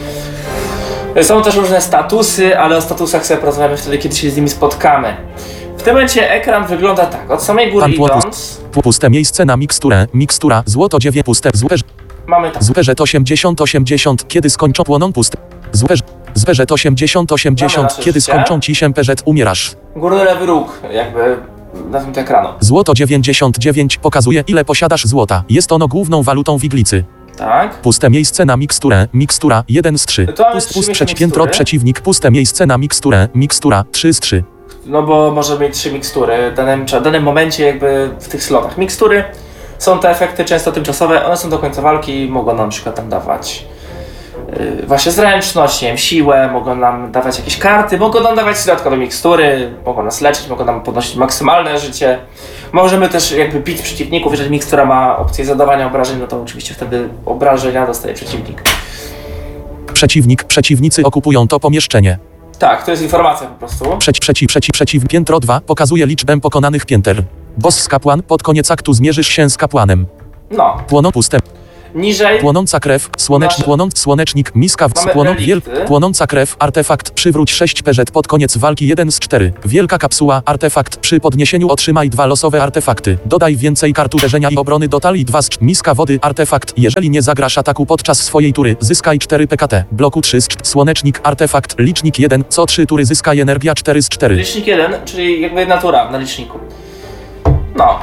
Speaker 2: Są też różne statusy, ale o statusach sobie porozmawiamy wtedy, kiedy się z nimi spotkamy. W tym momencie ekran wygląda tak, od samej góry idąc...
Speaker 3: Puste miejsce na miksturę, mikstura, złoto 9, puste,
Speaker 2: mamy tak.
Speaker 3: Złeżet 80, kiedy skończą płoną puste. Złeżet 80, kiedy skończą ci się perzet, umierasz.
Speaker 2: Górny lewy róg, jakby na tym ekranu.
Speaker 3: Złoto 99 pokazuje, ile posiadasz złota. Jest ono główną walutą w iglicy.
Speaker 2: Tak.
Speaker 3: Puste miejsce na miksturę, mikstura 1 z 3. Piętro przeciwnik, puste miejsce na miksturę, mikstura 3 z 3.
Speaker 2: No bo może mieć 3 mikstury w danym momencie jakby w tych slotach. Mikstury są te efekty często tymczasowe, one są do końca walki, mogą nam na przykład tam dawać właśnie zręczność, nie wiem, siłę, mogą nam dawać jakieś karty, mogą nam dawać dodatkowe mikstury, mogą nas leczyć, mogą nam podnosić maksymalne życie. Możemy też jakby bić przeciwników, jeżeli mikstura ma opcję zadawania obrażeń, no to oczywiście wtedy obrażenia dostaje przeciwnik.
Speaker 3: Przeciwnicy okupują to pomieszczenie.
Speaker 2: Tak, to jest informacja po prostu.
Speaker 3: Piętro 2 pokazuje liczbę pokonanych pięter. Boss kapłan, pod koniec aktu zmierzysz się z kapłanem.
Speaker 2: No.
Speaker 3: Płoną puste.
Speaker 2: Niżej.
Speaker 3: Płonąca krew, słonecznik, miska płonąca krew, artefakt, przywróć 6 perzet pod koniec walki 1 z 4. Wielka kapsuła, artefakt, przy podniesieniu otrzymaj 2 losowe artefakty. Dodaj więcej kart uderzenia i obrony do talii 2 z 3. Miska wody, artefakt, jeżeli nie zagrasz ataku podczas swojej tury, zyskaj 4 PKT. Bloku 3 z 4. Słonecznik, artefakt, licznik 1, co 3 tury zyskaj energia 4 z 4.
Speaker 2: Licznik 1, czyli jakby jedna tura na liczniku. No.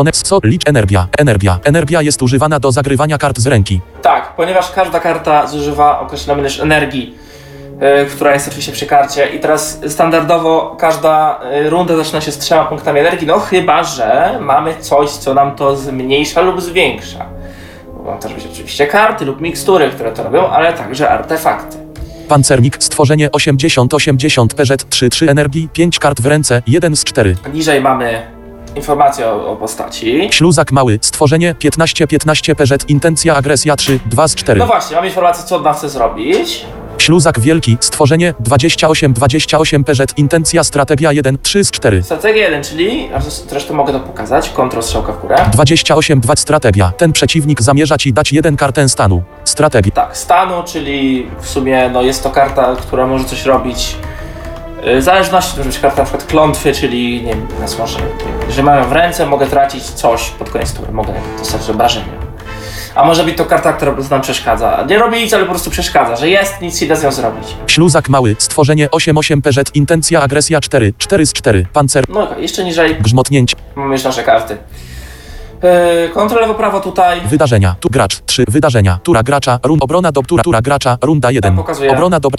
Speaker 3: Energia jest używana do zagrywania kart z ręki.
Speaker 2: Tak, ponieważ każda karta zużywa określoną ilość energii, która jest oczywiście przy karcie i teraz standardowo każda runda zaczyna się z 3 punktami energii, no chyba że mamy coś, co nam to zmniejsza lub zwiększa. Mogą też być oczywiście karty lub mikstury, które to robią, ale także artefakty.
Speaker 3: Pancernik, stworzenie 80 perzet, 3 energii, 5 kart w ręce, 1 z 4.
Speaker 2: Niżej mamy informacje o postaci.
Speaker 3: Śluzak mały, stworzenie 15 perzet, intencja agresja 3, 2 z 4.
Speaker 2: No właśnie, mamy informację, co od nas chce zrobić.
Speaker 3: Śluzak wielki, stworzenie 28 perzet, intencja strategia 1, 3 z 4.
Speaker 2: Strategia 1, czyli, zresztą mogę to pokazać, kontrol strzałka w górę.
Speaker 3: 28 strategia, ten przeciwnik zamierza ci dać 1 kartę stanu. Strategia.
Speaker 2: Tak, stanu, czyli w sumie no, jest to karta, która może coś robić. W zależności, to może być karta na przykład klątwy, czyli nie wiem, nas może, że mam ją w ręce, mogę tracić coś pod koniec tury, mogę dostać obrażenia. A może być to karta, która nam przeszkadza. Nie robi nic, ale po prostu przeszkadza, że jest, nic nie da z nią zrobić.
Speaker 3: Śluzak mały, stworzenie 8 perzet, intencja agresja 4, 4 z 4. Pancer.
Speaker 2: No jeszcze niżej.
Speaker 3: Grzmotnięcie.
Speaker 2: Mamy już nasze karty. Kontrol lewo, prawo tutaj.
Speaker 3: Wydarzenia. Tu gracz 3 wydarzenia. Tura gracza, obrona do tura gracza, runda 1.
Speaker 2: Pokazuję.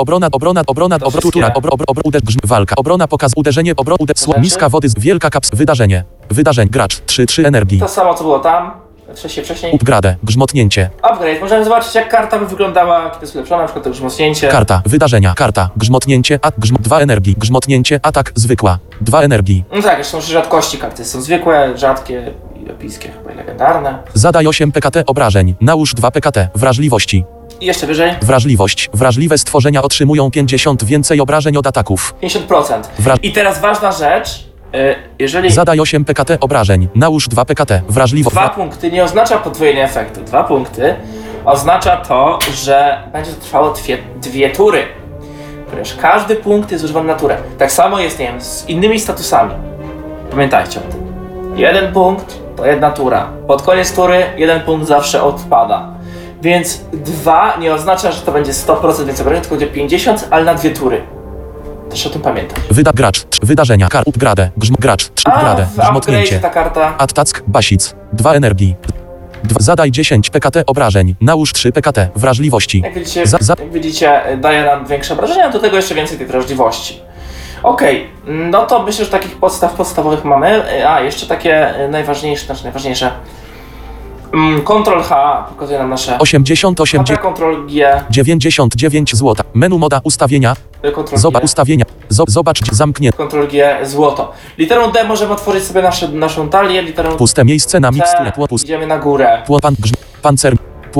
Speaker 3: Walka. Obrona pokaz uderzenie miska wody wielka kaps wydarzenie. Wydarzeń gracz 3 energii.
Speaker 2: To samo co było tam. Wcześniej.
Speaker 3: Upgrade, grzmotnięcie.
Speaker 2: Upgrade. Możemy zobaczyć jak karta by wyglądała, kiedy jest ulepszona, na przykład to grzmotnięcie.
Speaker 3: Karta, wydarzenia, karta, grzmotnięcie, 2 energii, grzmotnięcie, atak, zwykła, 2 energii.
Speaker 2: No tak, są rzadkości karty. Są zwykłe, rzadkie i epickie, chyba i legendarne.
Speaker 3: Zadaj 8 PKT obrażeń, nałóż 2 PKT, wrażliwości.
Speaker 2: I jeszcze wyżej.
Speaker 3: Wrażliwość. Wrażliwe stworzenia otrzymują 50 więcej obrażeń od ataków.
Speaker 2: 50%. I teraz ważna rzecz. Jeżeli
Speaker 3: zadaj 8 PKT obrażeń, nałóż 2 PKT, wrażliwość.
Speaker 2: 2 punkty nie oznacza podwojenia efektu. 2 punkty oznacza to, że będzie to trwało 2 tury. Ponieważ każdy punkt jest używany na turę. Tak samo jest, nie wiem, z innymi statusami. Pamiętajcie o tym. 1 punkt to 1 tura. Pod koniec tury 1 punkt zawsze odpada. Więc 2 nie oznacza, że to będzie 100% więcej obrażeń, tylko będzie 50, ale na 2 tury. Też o tym pamiętać.
Speaker 3: Gracz, wydarzenia, upgrade, gracz, upgrade, grzmotnięcie,
Speaker 2: ta karta.
Speaker 3: Attack, basic, 2 energii. Zadaj 10 PKT obrażeń, nałóż 3 PKT, wrażliwości.
Speaker 2: Jak widzicie, daje nam większe obrażenia, a do tego jeszcze więcej tej wrażliwości. Okej, no to myślę, że takich podstawowych mamy. A, jeszcze takie najważniejsze. Ctrl H pokazuje nam nasze
Speaker 3: 88,
Speaker 2: HP, Ctrl G,
Speaker 3: 99 złota. Menu moda ustawienia.
Speaker 2: Ctrl
Speaker 3: Zobacz
Speaker 2: G,
Speaker 3: ustawienia. Zobacz zamknięte.
Speaker 2: Ctrl G, złoto. Literą D możemy otworzyć sobie naszą talię, literą
Speaker 3: Puste miejsce na miksturę.
Speaker 2: C idziemy na górę.
Speaker 3: Pancer.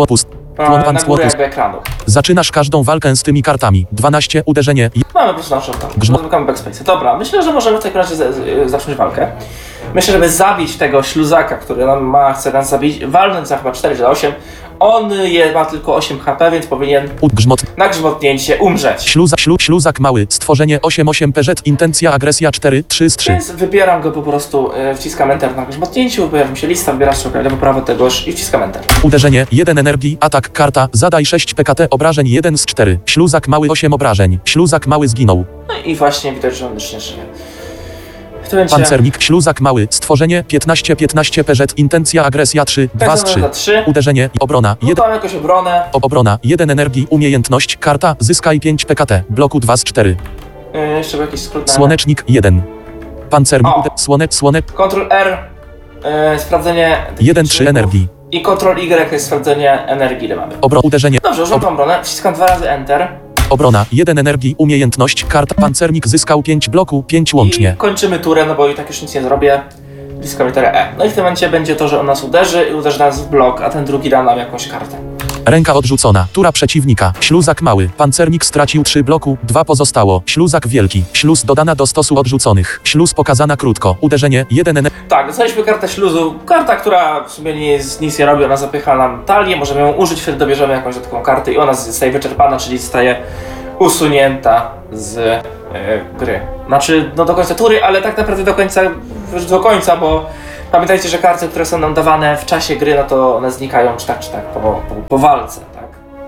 Speaker 2: Na górę jakby ekranu.
Speaker 3: Zaczynasz każdą walkę z tymi kartami. 12 uderzenie.
Speaker 2: Mamy po prostu naszą tam. Zamykamy backspace. Dobra, myślę, że możemy w takim razie zacząć walkę. Myślę, żeby zabić tego śluzaka, który chce nas zabić, walnąć za chyba 4 czy 8. On ma tylko 8 HP, więc powinien na grzmotnięcie umrzeć.
Speaker 3: Śluzak mały. Stworzenie 88 PZ. Intencja agresja 4 3 z 3.
Speaker 2: Więc wybieram go po prostu, wciskam Enter na grzmotnięciu, pojawia mi się lista, wybierasz strzałkę lewo, prawo tegoż i wciskam Enter.
Speaker 3: Uderzenie 1 energii. Atak karta. Zadaj 6 PKT obrażeń 1 z 4. Śluzak mały 8 obrażeń. Śluzak mały zginął.
Speaker 2: No i właśnie widać, że on już nie żyje.
Speaker 3: Pancernik, śluzak mały, stworzenie 15 PZ, intencja agresja 3 2 z 3. Uderzenie, obrona 1.
Speaker 2: Mam jakąś obronę.
Speaker 3: Obrona 1 energii, umiejętność, karta, zyskaj 5 PKT, bloku 2 z 4.
Speaker 2: Jeszcze był jakiś skrót.
Speaker 3: Słonecznik 1. Pancernik,
Speaker 2: Ctrl R, sprawdzenie
Speaker 3: 1 3 energii.
Speaker 2: I Ctrl Y jest sprawdzenie energii, ile mamy.
Speaker 3: Uderzenie.
Speaker 2: Dobrze, używam obronę, wciskam 2 razy Enter.
Speaker 3: Obrona 1 energii, umiejętność, karta, pancernik zyskał 5 bloku, 5 łącznie.
Speaker 2: I kończymy turę, no bo i tak już nic nie zrobię. Wciskam literę E. No i w tym momencie będzie to, że on nas uderzy i uderzy nas w blok, a ten drugi da nam jakąś kartę.
Speaker 3: Ręka odrzucona, tura przeciwnika, śluzak mały, pancernik stracił 3 bloku, 2 pozostało, śluzak wielki, śluz dodana do stosu odrzuconych, śluz pokazana krótko, uderzenie 1 energii.
Speaker 2: Tak, dostaliśmy kartę śluzu, karta, która w sumie nic nie robi, ona zapycha nam talię, możemy ją użyć, wtedy dobierzemy jakąś taką kartę i ona zostaje wyczerpana, czyli zostaje usunięta z gry. Znaczy, no do końca tury, ale tak naprawdę do końca, bo pamiętajcie, że karty, które są nam dawane w czasie gry, no to one znikają czy tak po walce, tak?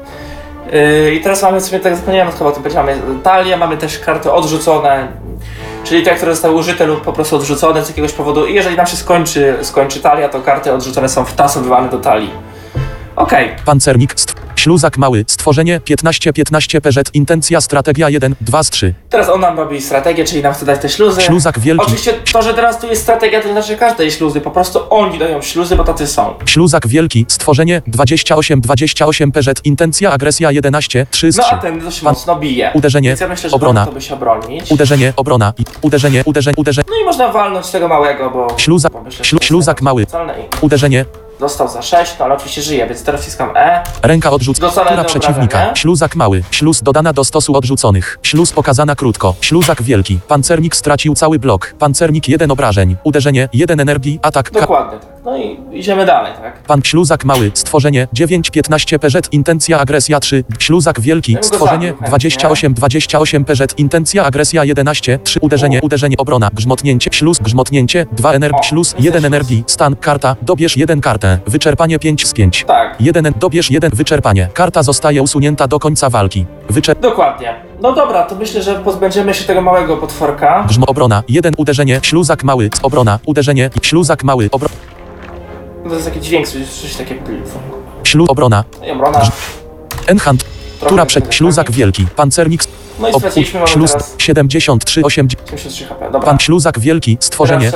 Speaker 2: I teraz mamy sobie, tak zapomniałem chyba o tym powiedzieć, mamy talię, mamy też karty odrzucone, czyli te, które zostały użyte lub po prostu odrzucone z jakiegoś powodu i jeżeli nam się skończy talia, to karty odrzucone są wtasowywane do talii. Okej.
Speaker 3: Pancernik, śluzak mały, stworzenie 15 PZ, intencja strategia 1 2 z 3.
Speaker 2: Teraz on nam robi strategię, czyli nam chce dać te śluzy.
Speaker 3: Śluzak wielki.
Speaker 2: Oczywiście to, że teraz tu jest strategia, to nie znaczy, że każdej śluzy, po prostu oni dają śluzy, bo tacy są.
Speaker 3: Śluzak wielki, stworzenie 28 PZ, intencja agresja 11 3 z 3.
Speaker 2: No a ten dość mocno bije.
Speaker 3: Uderzenie,
Speaker 2: więc ja myślę, że
Speaker 3: obrona.
Speaker 2: warto by się obronić.
Speaker 3: Uderzenie, obrona, uderzenie.
Speaker 2: No i można walnąć tego małego, bo...
Speaker 3: Śluzak mały, uderzenie.
Speaker 2: Dostał za 6, no ale oczywiście żyje, więc teraz wciskam E.
Speaker 3: Ręka tura przeciwnika, śluzak mały, śluz dodana do stosu odrzuconych, śluz pokazana krótko, śluzak wielki, pancernik stracił cały blok, pancernik 1 obrażeń, uderzenie 1 energii, atak.
Speaker 2: Dokładnie tak. No i idziemy dalej, tak?
Speaker 3: Śluzak mały, stworzenie 9-15 PZ, intencja agresja 3, śluzak wielki, stworzenie 28 PZ, intencja agresja 11 3, uderzenie, obrona, grzmotnięcie 2 energii, śluz 1 energii, stan, karta, dobierz 1 kartę, wyczerpanie 5 z 5.
Speaker 2: Tak.
Speaker 3: 1, dobierz 1, wyczerpanie, karta zostaje usunięta do końca walki.
Speaker 2: Dokładnie. No dobra, to myślę, że pozbędziemy się tego małego potworka.
Speaker 3: Obrona, 1 uderzenie, śluzak mały, obrona, uderzenie, śluzak mały, obrona.
Speaker 2: No to jest taki dźwięk, coś takiego.
Speaker 3: Obrona.
Speaker 2: I obrona.
Speaker 3: Enchant. Tura śluzak wielki, pancernik.
Speaker 2: No i straciliśmy, mamy
Speaker 3: śluz
Speaker 2: teraz
Speaker 3: 73
Speaker 2: HP, dobra.
Speaker 3: śluzak wielki, stworzenie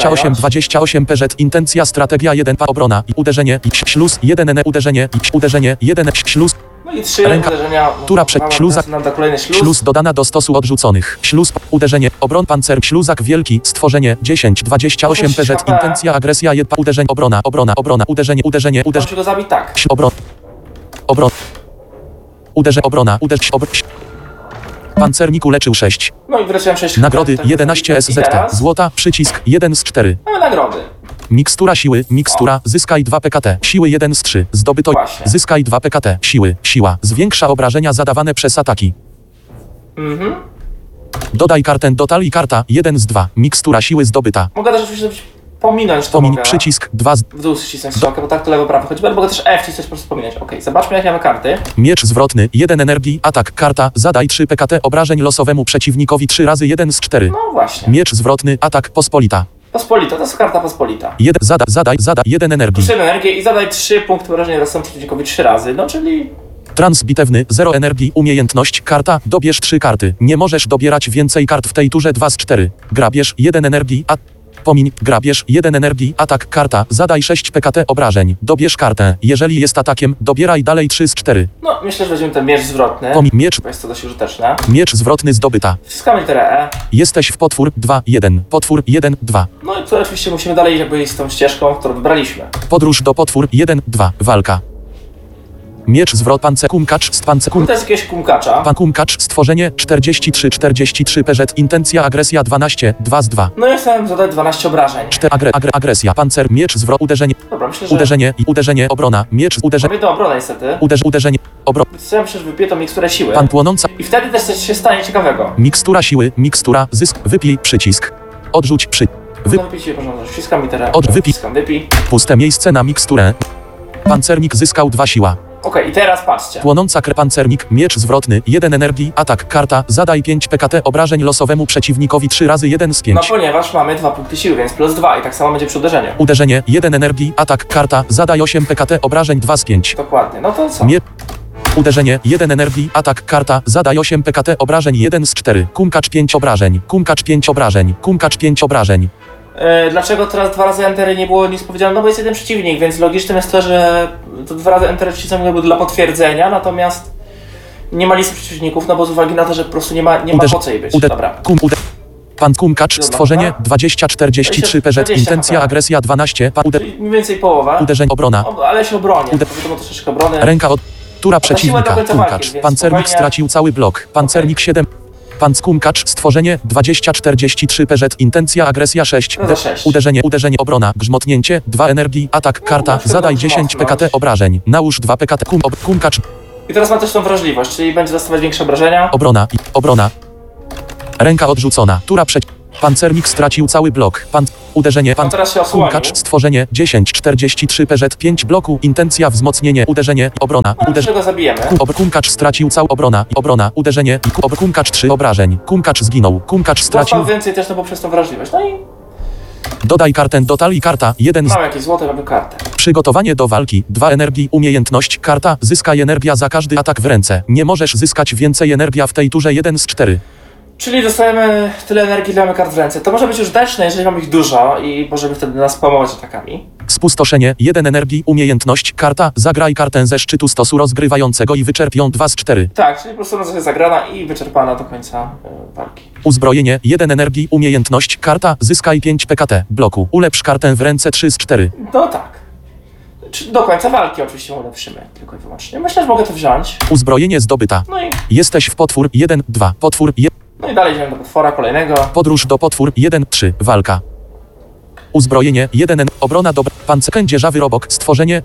Speaker 3: 28 PZ, intencja strategia 1 obrona i uderzenie śluz 1 uderzenie 1 śluz.
Speaker 2: No i 3 uderzenia.
Speaker 3: Tura śluzak
Speaker 2: nam da kolejny
Speaker 3: śluz dodana do stosu odrzuconych. Śluz uderzenie obron pancer śluzak wielki stworzenie 28 PZ, intencja agresja 1 uderzeń obrona uderzenie.
Speaker 2: Możemy go zabić tak.
Speaker 3: Obrona. Pancernik uleczył 6.
Speaker 2: No i wyleciałem 6.
Speaker 3: Nagrody 11 SZT. Złota, przycisk 1 z 4.
Speaker 2: Mamy nagrody.
Speaker 3: Mikstura siły, zyskaj 2 PKT, siły 1 z 3, zdobyto, zyskaj 2 PKT, siła, zwiększa obrażenia zadawane przez ataki. Dodaj kartę do talii, karta 1 z 2, mikstura siły zdobyta.
Speaker 2: Mogę też oczywiście pominąć to.
Speaker 3: Przycisk 2 z...
Speaker 2: W dół ścisnąć strzałkę, bo tak to lewo, prawo chodzi, mogę też F wcisnąć, po prostu pominąć. Okej, zobaczmy jakie mamy karty.
Speaker 3: Miecz zwrotny, 1 energii, atak, karta, zadaj 3 PKT obrażeń losowemu przeciwnikowi 3 razy 1 z 4.
Speaker 2: No właśnie.
Speaker 3: Miecz zwrotny, atak, pospolita.
Speaker 2: Pospolita, to jest karta pospolita.
Speaker 3: Zadaj 1 energii.
Speaker 2: 3 energię i zadaj 3 punkty wrażenia losowemu przeciwnikowi 3 razy, no czyli...
Speaker 3: Transbitewny, 0 energii, umiejętność, karta, dobierz 3 karty. Nie możesz dobierać więcej kart w tej turze 2 z 4. Grabież, 1 energii, Pomiń, grabież, 1 energii, atak, karta, zadaj 6 PKT obrażeń, dobierz kartę, jeżeli jest atakiem, dobieraj dalej 3 z 4.
Speaker 2: No, myślę, że weźmiemy ten miecz zwrotny.
Speaker 3: Pomiń, miecz,
Speaker 2: Bo jest to dość użyteczne.
Speaker 3: miecz zwrotny zdobyta.
Speaker 2: Wciskamy literę E.
Speaker 3: Jesteś w potwór 2, 1, potwór 1, 2.
Speaker 2: No i to oczywiście musimy dalej jakby iść z tą ścieżką, którą wybraliśmy.
Speaker 3: Podróż do potwór 1, 2, walka. Miecz zwrot pancer kumkacz z pancer
Speaker 2: To jest jakiegoś kumkacza.
Speaker 3: pan kumkacz stworzenie 43 PZ intencja agresja 12 2 z 2.
Speaker 2: No i chciałem zadać 12 obrażeń.
Speaker 3: Agresja pancer miecz zwrot uderzenie
Speaker 2: Dobra, myślę, że...
Speaker 3: uderzenie i uderzenie obrona miecz uderzenie
Speaker 2: Mamy tą obronę niestety.
Speaker 3: uderzenie
Speaker 2: Ja myślę, że wypiję tą miksturę siły.
Speaker 3: pan płonąca
Speaker 2: I wtedy też coś się stanie ciekawego.
Speaker 3: mikstura siły mikstura zysk wypij przycisk odrzuć
Speaker 2: Wypij siły, porządek. Wciskam literę.
Speaker 3: Wypij.
Speaker 2: Wciskam wypij.
Speaker 3: puste miejsce na miksturę. Pancernik zyskał 2 siła.
Speaker 2: Okej, i teraz patrzcie.
Speaker 3: Płonąca pancernik, miecz zwrotny, 1 energii, atak, karta, zadaj 5 PKT obrażeń losowemu przeciwnikowi 3 razy 1 z 5.
Speaker 2: No ponieważ mamy 2 punkty siły, więc plus 2 i tak samo będzie przy uderzeniu.
Speaker 3: Uderzenie, 1 energii, atak, karta, zadaj 8 PKT obrażeń 2 z 5.
Speaker 2: Dokładnie, no to co?
Speaker 3: Uderzenie, 1 energii, atak, karta, zadaj 8 PKT obrażeń 1 z 4. Kumkacz 5 obrażeń, kumkacz 5 obrażeń, kumkacz 5 obrażeń.
Speaker 2: Dlaczego teraz 2 razy entery nie było nic powiedziane? No bo jest jeden przeciwnik, więc logicznym jest to, że to 2 razy entery wcisnąłem jakby dla potwierdzenia, natomiast nie ma listy przeciwników, no bo z uwagi na to, że po prostu nie ma po co jej być. Dobra.
Speaker 3: Pan kumkacz,
Speaker 2: Dobra.
Speaker 3: stworzenie 2043 PZ
Speaker 2: 20
Speaker 3: intencja
Speaker 2: HP.
Speaker 3: agresja 12
Speaker 2: Czyli mniej więcej połowa.
Speaker 3: uderzeń obrona.
Speaker 2: Ale się obronię, wiadomo troszeczkę obrony.
Speaker 3: Ręka od tura
Speaker 2: siła do
Speaker 3: przeciwnika.
Speaker 2: końca
Speaker 3: Kumkacz.
Speaker 2: walki, więc
Speaker 3: Pancernik
Speaker 2: spokojnie.
Speaker 3: stracił cały blok. Pancernik 7. Pan kumkacz. Stworzenie 2043 PZ. Intencja agresja 6.
Speaker 2: No to 6.
Speaker 3: Uderzenie obrona. Grzmotnięcie 2 energii. Atak karta.
Speaker 2: musimy
Speaker 3: Zadaj
Speaker 2: dobrze
Speaker 3: 10
Speaker 2: mocnąć.
Speaker 3: PKT obrażeń. Nałóż 2 PKT. Kumkacz.
Speaker 2: I teraz ma też tą wrażliwość, czyli będzie dostawać większe obrażenia.
Speaker 3: Obrona. Ręka odrzucona. Tura przeciw. Pancernik stracił cały blok. Uderzenie.
Speaker 2: On teraz się osłonił.
Speaker 3: Kumkacz. Stworzenie 1043 PZ. 5 bloku. Intencja wzmocnienie. Uderzenie. Obrona.
Speaker 2: Uderzenie go zabijemy.
Speaker 3: Kumkacz stracił całą obrona, uderzenie i kumkacz 3 obrażeń. Kumkacz zginął. Kumkacz stracił.
Speaker 2: Dostał więcej też, no bo przez tą wrażliwość. No i
Speaker 3: Dodaj kartę do talii karta 1 z
Speaker 2: mam jakieś złote, mamy kartę.
Speaker 3: przygotowanie do walki 2 energii umiejętność karta zyskaj energia za każdy atak w ręce. Nie możesz zyskać więcej energia w tej turze 1 z 4.
Speaker 2: Czyli dostajemy tyle energii, ile mamy kart w ręce. To może być użyteczne, jeżeli mamy ich dużo i możemy wtedy nas spamować atakami.
Speaker 3: Spustoszenie 1 energii umiejętność karta zagraj kartę ze szczytu stosu rozgrywającego i wyczerp ją 2 z 4.
Speaker 2: Tak, czyli po prostu ona jest zagrana i wyczerpana do końca walki.
Speaker 3: Uzbrojenie 1 energii umiejętność karta zyskaj 5 PKT bloku. Ulepsz kartę w ręce 3 z 4.
Speaker 2: No tak. Do końca walki oczywiście ulepszymy, tylko i wyłącznie. Myślę, że mogę to wziąć.
Speaker 3: Uzbrojenie zdobyta.
Speaker 2: No i,
Speaker 3: Jesteś w potwór 1 2 potwór 1.
Speaker 2: no i dalej idziemy do potwora kolejnego.
Speaker 3: Podróż do potwór 1-3. Walka. Uzbrojenie 1. Obrona do pancer. Kędzierzawy robok. Stworzenie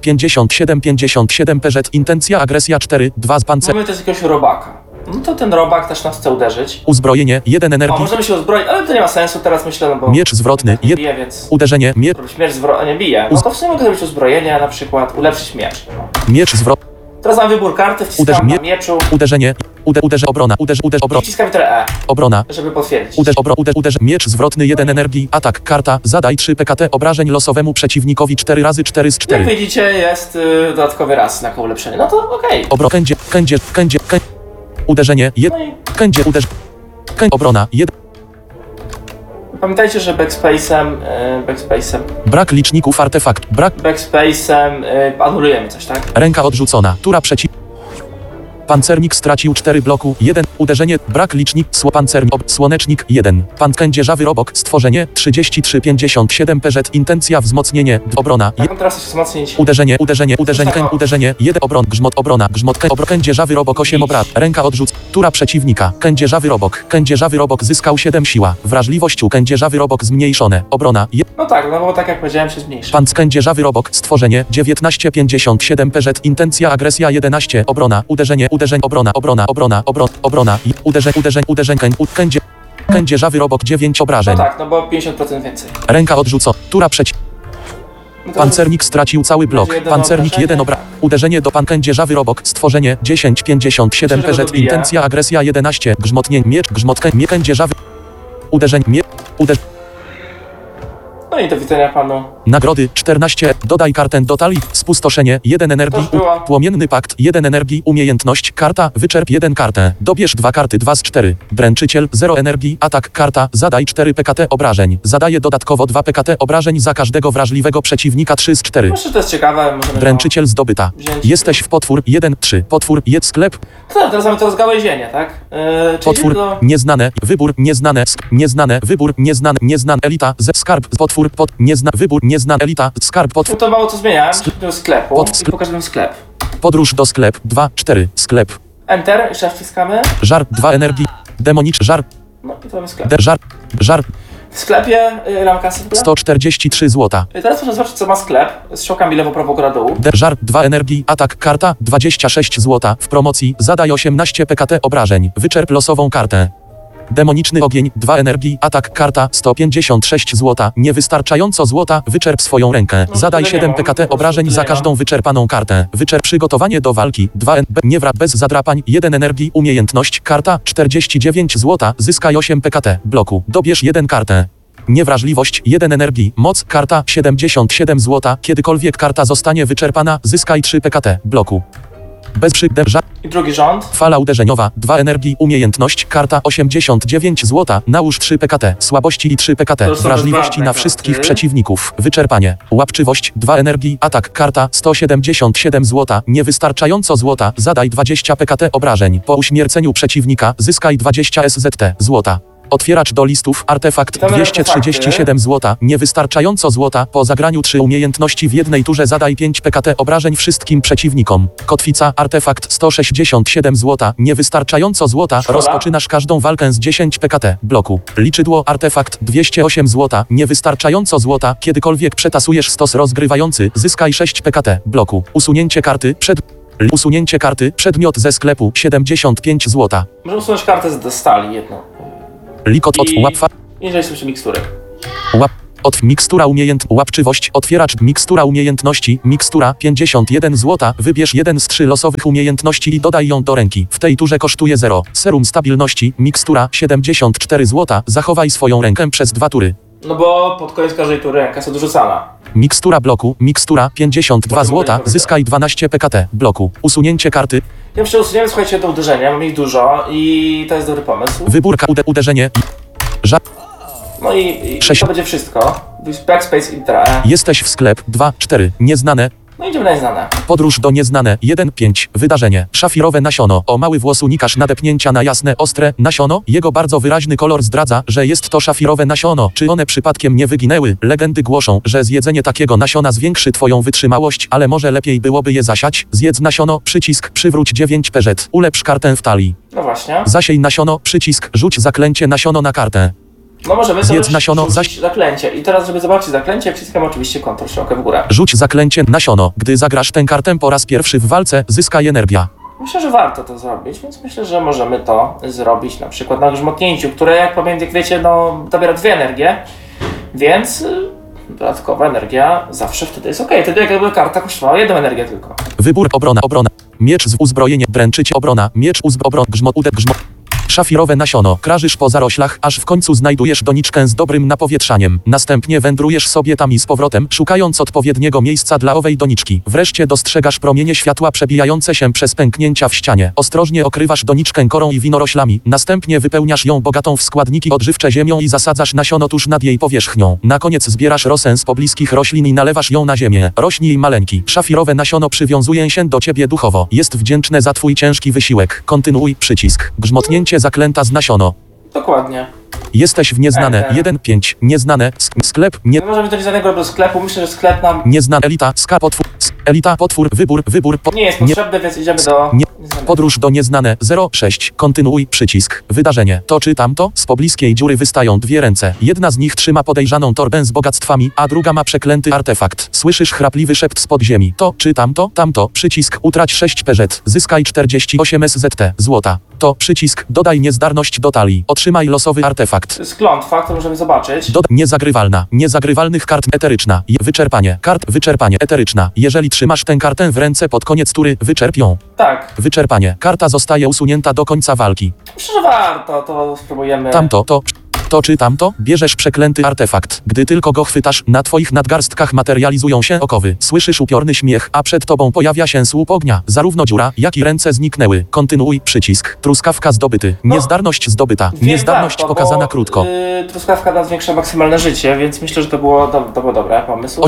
Speaker 3: 57 PZ. Intencja agresja 4. 2 z pancer.
Speaker 2: Mamy też jakiegoś robaka. No to ten robak też nas chce uderzyć.
Speaker 3: Uzbrojenie 1
Speaker 2: O,
Speaker 3: energii.
Speaker 2: możemy się uzbroić, ale to nie ma sensu teraz myślę, no bo...
Speaker 3: Miecz zwrotny.
Speaker 2: Nie bije, więc...
Speaker 3: Uderzenie.
Speaker 2: Robić miecz nie bije. No to w sumie mogę zrobić uzbrojenie na przykład, ulepszyć miecz. No.
Speaker 3: Miecz zwrotny.
Speaker 2: Teraz mam wybór karty, wciskam na mieczu
Speaker 3: Uderzenie. Obrona.
Speaker 2: i
Speaker 3: Obrona.
Speaker 2: wciskam literę E,
Speaker 3: Obrona.
Speaker 2: żeby potwierdzić.
Speaker 3: Miecz zwrotny 1 energii. Atak. Karta. Zadaj 3 PKT obrażeń losowemu przeciwnikowi 4 razy 4 z
Speaker 2: Jak
Speaker 3: 4.
Speaker 2: widzicie, jest dodatkowy raz na ulepszenie. No to okej.
Speaker 3: Uderzenie.
Speaker 2: No i
Speaker 3: Obrona. 1.
Speaker 2: pamiętajcie, że backspace'em
Speaker 3: Backspace'em
Speaker 2: anulujemy coś, tak?
Speaker 3: Ręka odrzucona. Tura przeciw. Pancernik stracił 4 bloku. 1. Uderzenie. Brak licznik. Pancernik. Słonecznik. 1. Pan kędzierzawy robok. Stworzenie. 3357 PZ. Intencja wzmocnienie. Obrona.
Speaker 2: Tak, teraz chcę się wzmocnić.
Speaker 3: Uderzenie. Uderzenie. 1. Grzmot. Kędzierzawy robok 8 obrad. Ręka odrzuc. Tura przeciwnika. Kędzierzawy robok zyskał 7 siła. Wrażliwość u kędzierzawy robok zmniejszone. Obrona.
Speaker 2: No tak, no bo tak jak powiedziałem, się zmniejsza.
Speaker 3: Pan kędzierzawy robok. Stworzenie. 1957 PZ. Intencja agresja 11. Obrona. Uderzenie. Obrona. I kędzierzawy robok 9
Speaker 2: No
Speaker 3: obrażeń.
Speaker 2: tak, no bo 50% więcej.
Speaker 3: Ręka odrzucona. Tura przeciw.
Speaker 2: No to
Speaker 3: Pancernik stracił cały blok.
Speaker 2: Będzie jedno
Speaker 3: Pancernik
Speaker 2: obrażenie?
Speaker 3: 1 obrażeń. Uderzenie do pan kędzierzawy robok. Stworzenie 1057
Speaker 2: Myślę, że go
Speaker 3: PZ.
Speaker 2: dobije.
Speaker 3: Intencja agresja 11. Grzmotnięcie. Miecz. Kędzierzawy. Uderzenie.
Speaker 2: No i do widzenia panu.
Speaker 3: Nagrody 14. Dodaj kartę do talii. Spustoszenie 1 energii.
Speaker 2: To już było.
Speaker 3: Płomienny pakt 1 energii. Umiejętność karta. Wyczerp 1 kartę. Dobierz 2 karty 2 z 4. Dręczyciel 0 energii. Atak karta. Zadaj 4 PKT obrażeń. Zadaje dodatkowo 2 PKT obrażeń za każdego wrażliwego przeciwnika 3 z 4.
Speaker 2: Myślę, że to jest ciekawe. Możemy
Speaker 3: Dręczyciel zdobyta.
Speaker 2: wziąć.
Speaker 3: Jesteś w potwór 1-3. Potwór jedz sklep.
Speaker 2: To, teraz mamy to zgałęzienie, tak? Czyli
Speaker 3: Potwór
Speaker 2: tylko...
Speaker 3: nieznane. Wybór nieznane. Nieznane. Wybór nieznane. Nieznane. Elita. Skarb. Potwór. Wybór nieznane. Elita. Skarb. Potwór.
Speaker 2: To mało co zmieniałem. Do sklepu
Speaker 3: Pod
Speaker 2: i pokażę wam sklep.
Speaker 3: Podróż do sklep 2-4. Sklep.
Speaker 2: Enter, jeszcze wciskamy.
Speaker 3: Żar 2 energii. Demonicz. Żar.
Speaker 2: No i to mamy sklep.
Speaker 3: Żar.
Speaker 2: W sklepie mam kasę.
Speaker 3: 143 zł.
Speaker 2: Teraz proszę zobaczyć, co ma sklep. Z strzałkami lewo, prawo, góra, dół.
Speaker 3: Żar 2 energii. Atak karta 26 zł. W promocji zadaj 18 PKT obrażeń. Wyczerp losową kartę. Demoniczny ogień 2 energii. Atak karta 156 zł. Niewystarczająco złota. Wyczerp swoją rękę.
Speaker 2: No,
Speaker 3: Zadaj
Speaker 2: tyle
Speaker 3: 7
Speaker 2: nie mam,
Speaker 3: PKT
Speaker 2: po prostu
Speaker 3: obrażeń
Speaker 2: tyle
Speaker 3: za
Speaker 2: nie
Speaker 3: każdą
Speaker 2: mam.
Speaker 3: wyczerpaną kartę. Wyczerp przygotowanie do walki 2 niewra bez zadrapań 1 energii. Umiejętność karta 49 zł. Zyskaj 8 PKT bloku. Dobierz 1 kartę. Niewrażliwość 1 energii. Moc karta 77 zł. Kiedykolwiek karta zostanie wyczerpana, zyskaj 3 PKT bloku. Bez żar.
Speaker 2: I drugi rząd.
Speaker 3: Fala uderzeniowa 2 energii. Umiejętność karta 89 zł. Nałóż 3 PKT. Słabości i 3 PKT.
Speaker 2: To są
Speaker 3: Wrażliwości
Speaker 2: bezbarwne
Speaker 3: na
Speaker 2: karty.
Speaker 3: wszystkich przeciwników. Wyczerpanie. Łapczywość 2 energii. Atak karta 177 zł. Niewystarczająco złota. Zadaj 20 PKT obrażeń. Po uśmierceniu przeciwnika zyskaj 20 SZT złota. Otwieracz do listów, artefakt
Speaker 2: Witamy
Speaker 3: 237 zł, niewystarczająco złota, po zagraniu 3 umiejętności w jednej turze zadaj 5 PKT obrażeń wszystkim przeciwnikom. Kotwica, artefakt 167 zł, niewystarczająco złota,
Speaker 2: Szkoda.
Speaker 3: rozpoczynasz każdą walkę z 10 PKT bloku. Liczydło, artefakt 208 zł, niewystarczająco złota, kiedykolwiek przetasujesz stos rozgrywający, zyskaj 6 PKT bloku. Usunięcie karty, przedmiot ze sklepu 75 zł.
Speaker 2: Możemy usunąć kartę z stali jedną.
Speaker 3: Likot od
Speaker 2: I-
Speaker 3: łapfa.
Speaker 2: Jeżeli są jeszcze mikstury.
Speaker 3: Mikstura łapczywość, otwieracz, mikstura umiejętności, mikstura 51 zł, wybierz jeden z 3 losowych umiejętności i dodaj ją do ręki. W tej turze kosztuje 0. Serum stabilności, mikstura 74 zł, zachowaj swoją rękę przez 2 tury.
Speaker 2: No bo pod koniec każdej tury ręka jest odrzucana.
Speaker 3: Mikstura bloku, mikstura 52
Speaker 2: Potem
Speaker 3: zł,
Speaker 2: będę
Speaker 3: zyskaj 12 PKT bloku. Usunięcie karty,
Speaker 2: Ja myślę, usuniemy, słuchajcie, do uderzenia, mamy ich dużo i to jest dobry pomysł.
Speaker 3: wybór uderzenie,
Speaker 2: No i
Speaker 3: Sześć.
Speaker 2: to będzie wszystko. Backspace, Intra E.
Speaker 3: jesteś w sklep 2-4, nieznane,
Speaker 2: No idziemy na nieznane.
Speaker 3: podróż do nieznane 1-5, wydarzenie, szafirowe nasiono, o mały włos unikasz nadepnięcia na jasne, ostre nasiono, jego bardzo wyraźny kolor zdradza, że jest to szafirowe nasiono, czy one przypadkiem nie wyginęły, legendy głoszą, że zjedzenie takiego nasiona zwiększy twoją wytrzymałość, ale może lepiej byłoby je zasiać, zjedz nasiono, przycisk, przywróć 9 PZ, ulepsz kartę w talii,
Speaker 2: No właśnie.
Speaker 3: zasiej nasiono, przycisk, rzuć zaklęcie nasiono na kartę.
Speaker 2: No możemy
Speaker 3: Zjedz
Speaker 2: sobie
Speaker 3: nasiono,
Speaker 2: rzucić zaklęcie. I teraz, żeby zobaczyć zaklęcie, wciskam oczywiście Ctrl strzałkę w górę.
Speaker 3: Rzuć zaklęcie nasiono, gdy zagrasz tę kartę po raz pierwszy w walce, zyskaj energia.
Speaker 2: Myślę, że warto to zrobić, więc myślę, że możemy to zrobić na przykład na grzmotnięciu, które jak wiecie, no zabiera 2 energie, więc dodatkowa energia zawsze wtedy jest ok. Wtedy jakby karta kosztowała 1 energię tylko.
Speaker 3: Wybór obrona, miecz z uzbrojenie, dręczycie obrona, miecz grzmot, szafirowe nasiono, krażysz po zaroślach, aż w końcu znajdujesz doniczkę z dobrym napowietrzaniem. Następnie wędrujesz sobie tam i z powrotem, szukając odpowiedniego miejsca dla owej doniczki. Wreszcie dostrzegasz promienie światła przebijające się przez pęknięcia w ścianie. Ostrożnie okrywasz doniczkę korą i winoroślami. Następnie wypełniasz ją bogatą w składniki odżywcze ziemią i zasadzasz nasiono tuż nad jej powierzchnią. Na koniec zbierasz rosę z pobliskich roślin i nalewasz ją na ziemię. Rośnij maleńki. Szafirowe nasiono przywiązuje się do ciebie duchowo. Jest wdzięczne za twój ciężki wysiłek. Kontynuuj, przycisk. Grzmotnięcie zaklęta z nasiono.
Speaker 2: Dokładnie.
Speaker 3: Jesteś w nieznane, 1-5, nieznane, sklep,
Speaker 2: Nie możemy do nieznanego do sklepu, myślę, że sklep nam
Speaker 3: nieznana, elita, potwór, wybór,
Speaker 2: nie jest potrzebny, więc idziemy do nieznanego.
Speaker 3: podróż do nieznane, 06, kontynuuj, przycisk, wydarzenie, to czy tamto, z pobliskiej dziury wystają 2 ręce, jedna z nich trzyma podejrzaną torbę z bogactwami, a druga ma przeklęty artefakt, słyszysz chrapliwy szept spod ziemi, to czy tamto, przycisk, utrać 6 PZ, zyskaj 48 SZT, złota, to przycisk, dodaj niezdarność do talii, otrzymaj losowy artefakt.
Speaker 2: To jest klątwa, którą możemy zobaczyć.
Speaker 3: Niezagrywalnych kart eteryczna, wyczerpanie, eteryczna, jeżeli trzymasz tę kartę w ręce pod koniec tury, wyczerp ją.
Speaker 2: Tak.
Speaker 3: Wyczerpanie, karta zostaje usunięta do końca walki.
Speaker 2: Myślę, że warto, to spróbujemy.
Speaker 3: Tamto, to To czy tamto, bierzesz przeklęty artefakt. Gdy tylko go chwytasz, na twoich nadgarstkach materializują się okowy. Słyszysz upiorny śmiech, a przed tobą pojawia się słup ognia. Zarówno dziura, jak i ręce zniknęły. Kontynuuj, przycisk. Truskawka zdobyty. Niezdarność zdobyta. Niezdarność pokazana krótko.
Speaker 2: Truskawka nam zwiększa maksymalne życie, więc myślę, że to było dobre pomysł.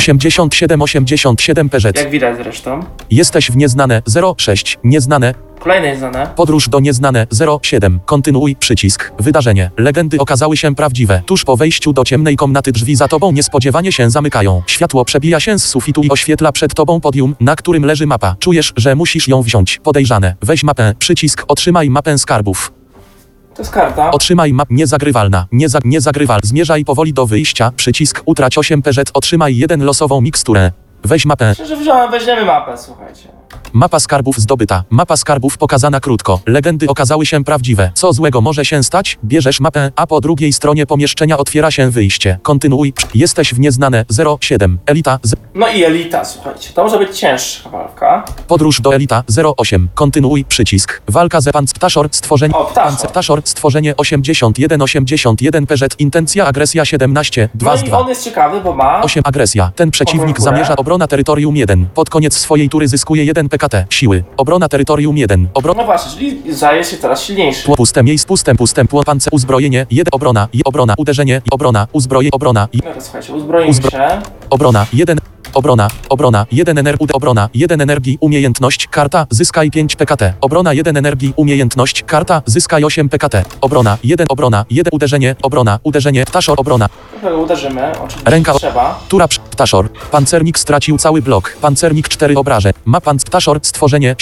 Speaker 3: 87 PZ.
Speaker 2: Jak widać zresztą.
Speaker 3: Jesteś w nieznane 06. Nieznane.
Speaker 2: Kolejne jest znane.
Speaker 3: Podróż do nieznane 07. Kontynuuj, przycisk. Wydarzenie. Legendy okazały się prawdziwe. Tuż po wejściu do ciemnej komnaty drzwi za tobą niespodziewanie się zamykają. Światło przebija się z sufitu i oświetla przed tobą podium, na którym leży mapa. Czujesz, że musisz ją wziąć. Podejrzane. Weź mapę. Przycisk. Otrzymaj mapę skarbów.
Speaker 2: To jest karta.
Speaker 3: Otrzymaj map niezagrywalna. Niezagrywal. Zmierzaj powoli do wyjścia. Przycisk. Utrać 8 PZ. Otrzymaj 1 losową miksturę. Weź mapę.
Speaker 2: Szczerze weźmiemy mapę, słuchajcie.
Speaker 3: Mapa skarbów zdobyta. Mapa skarbów pokazana krótko. Legendy okazały się prawdziwe. Co złego może się stać? Bierzesz mapę, a po drugiej stronie pomieszczenia otwiera się wyjście. Kontynuuj. Jesteś w nieznane 07. Elita.
Speaker 2: No i elita, słuchajcie. To może być cięższa walka.
Speaker 3: Podróż do elita 08. Kontynuuj, przycisk. Walka ze Ptaszor, stworzenie.
Speaker 2: O, Ptaszor.
Speaker 3: Ptaszor, stworzenie 81 PZ. Intencja, agresja 17. 2 z
Speaker 2: No i
Speaker 3: 2.
Speaker 2: on jest ciekawy, bo ma...
Speaker 3: 8 agresja. Ten przeciwnik
Speaker 2: Górę.
Speaker 3: zamierza obrona terytorium 1. Pod koniec swojej tury zyskuje 1 PKT. Siły. Obrona terytorium 1.
Speaker 2: No właśnie, czyli zdaje się teraz silniejszy.
Speaker 3: Puste miejsc, puste, pancer, uzbrojenie, 1, obrona, i obrona, uderzenie, i obrona, uzbrojenie, obrona, i
Speaker 2: No to słuchajcie, uzbroimy się.
Speaker 3: obrona, 1, obrona, 1 energii, obrona, 1 energii, umiejętność, karta, zyskaj 5 PKT, obrona 1 energii, umiejętność, karta, zyskaj 8 PKT, obrona, 1, uderzenie, Ptaszor, obrona,
Speaker 2: Trochę uderzymy, oczywiście
Speaker 3: Ręka-
Speaker 2: trzeba.
Speaker 3: tura, Ptaszor, pancernik stracił cały blok, pancernik 4 obrażeń, ma Ptaszor, stworzenie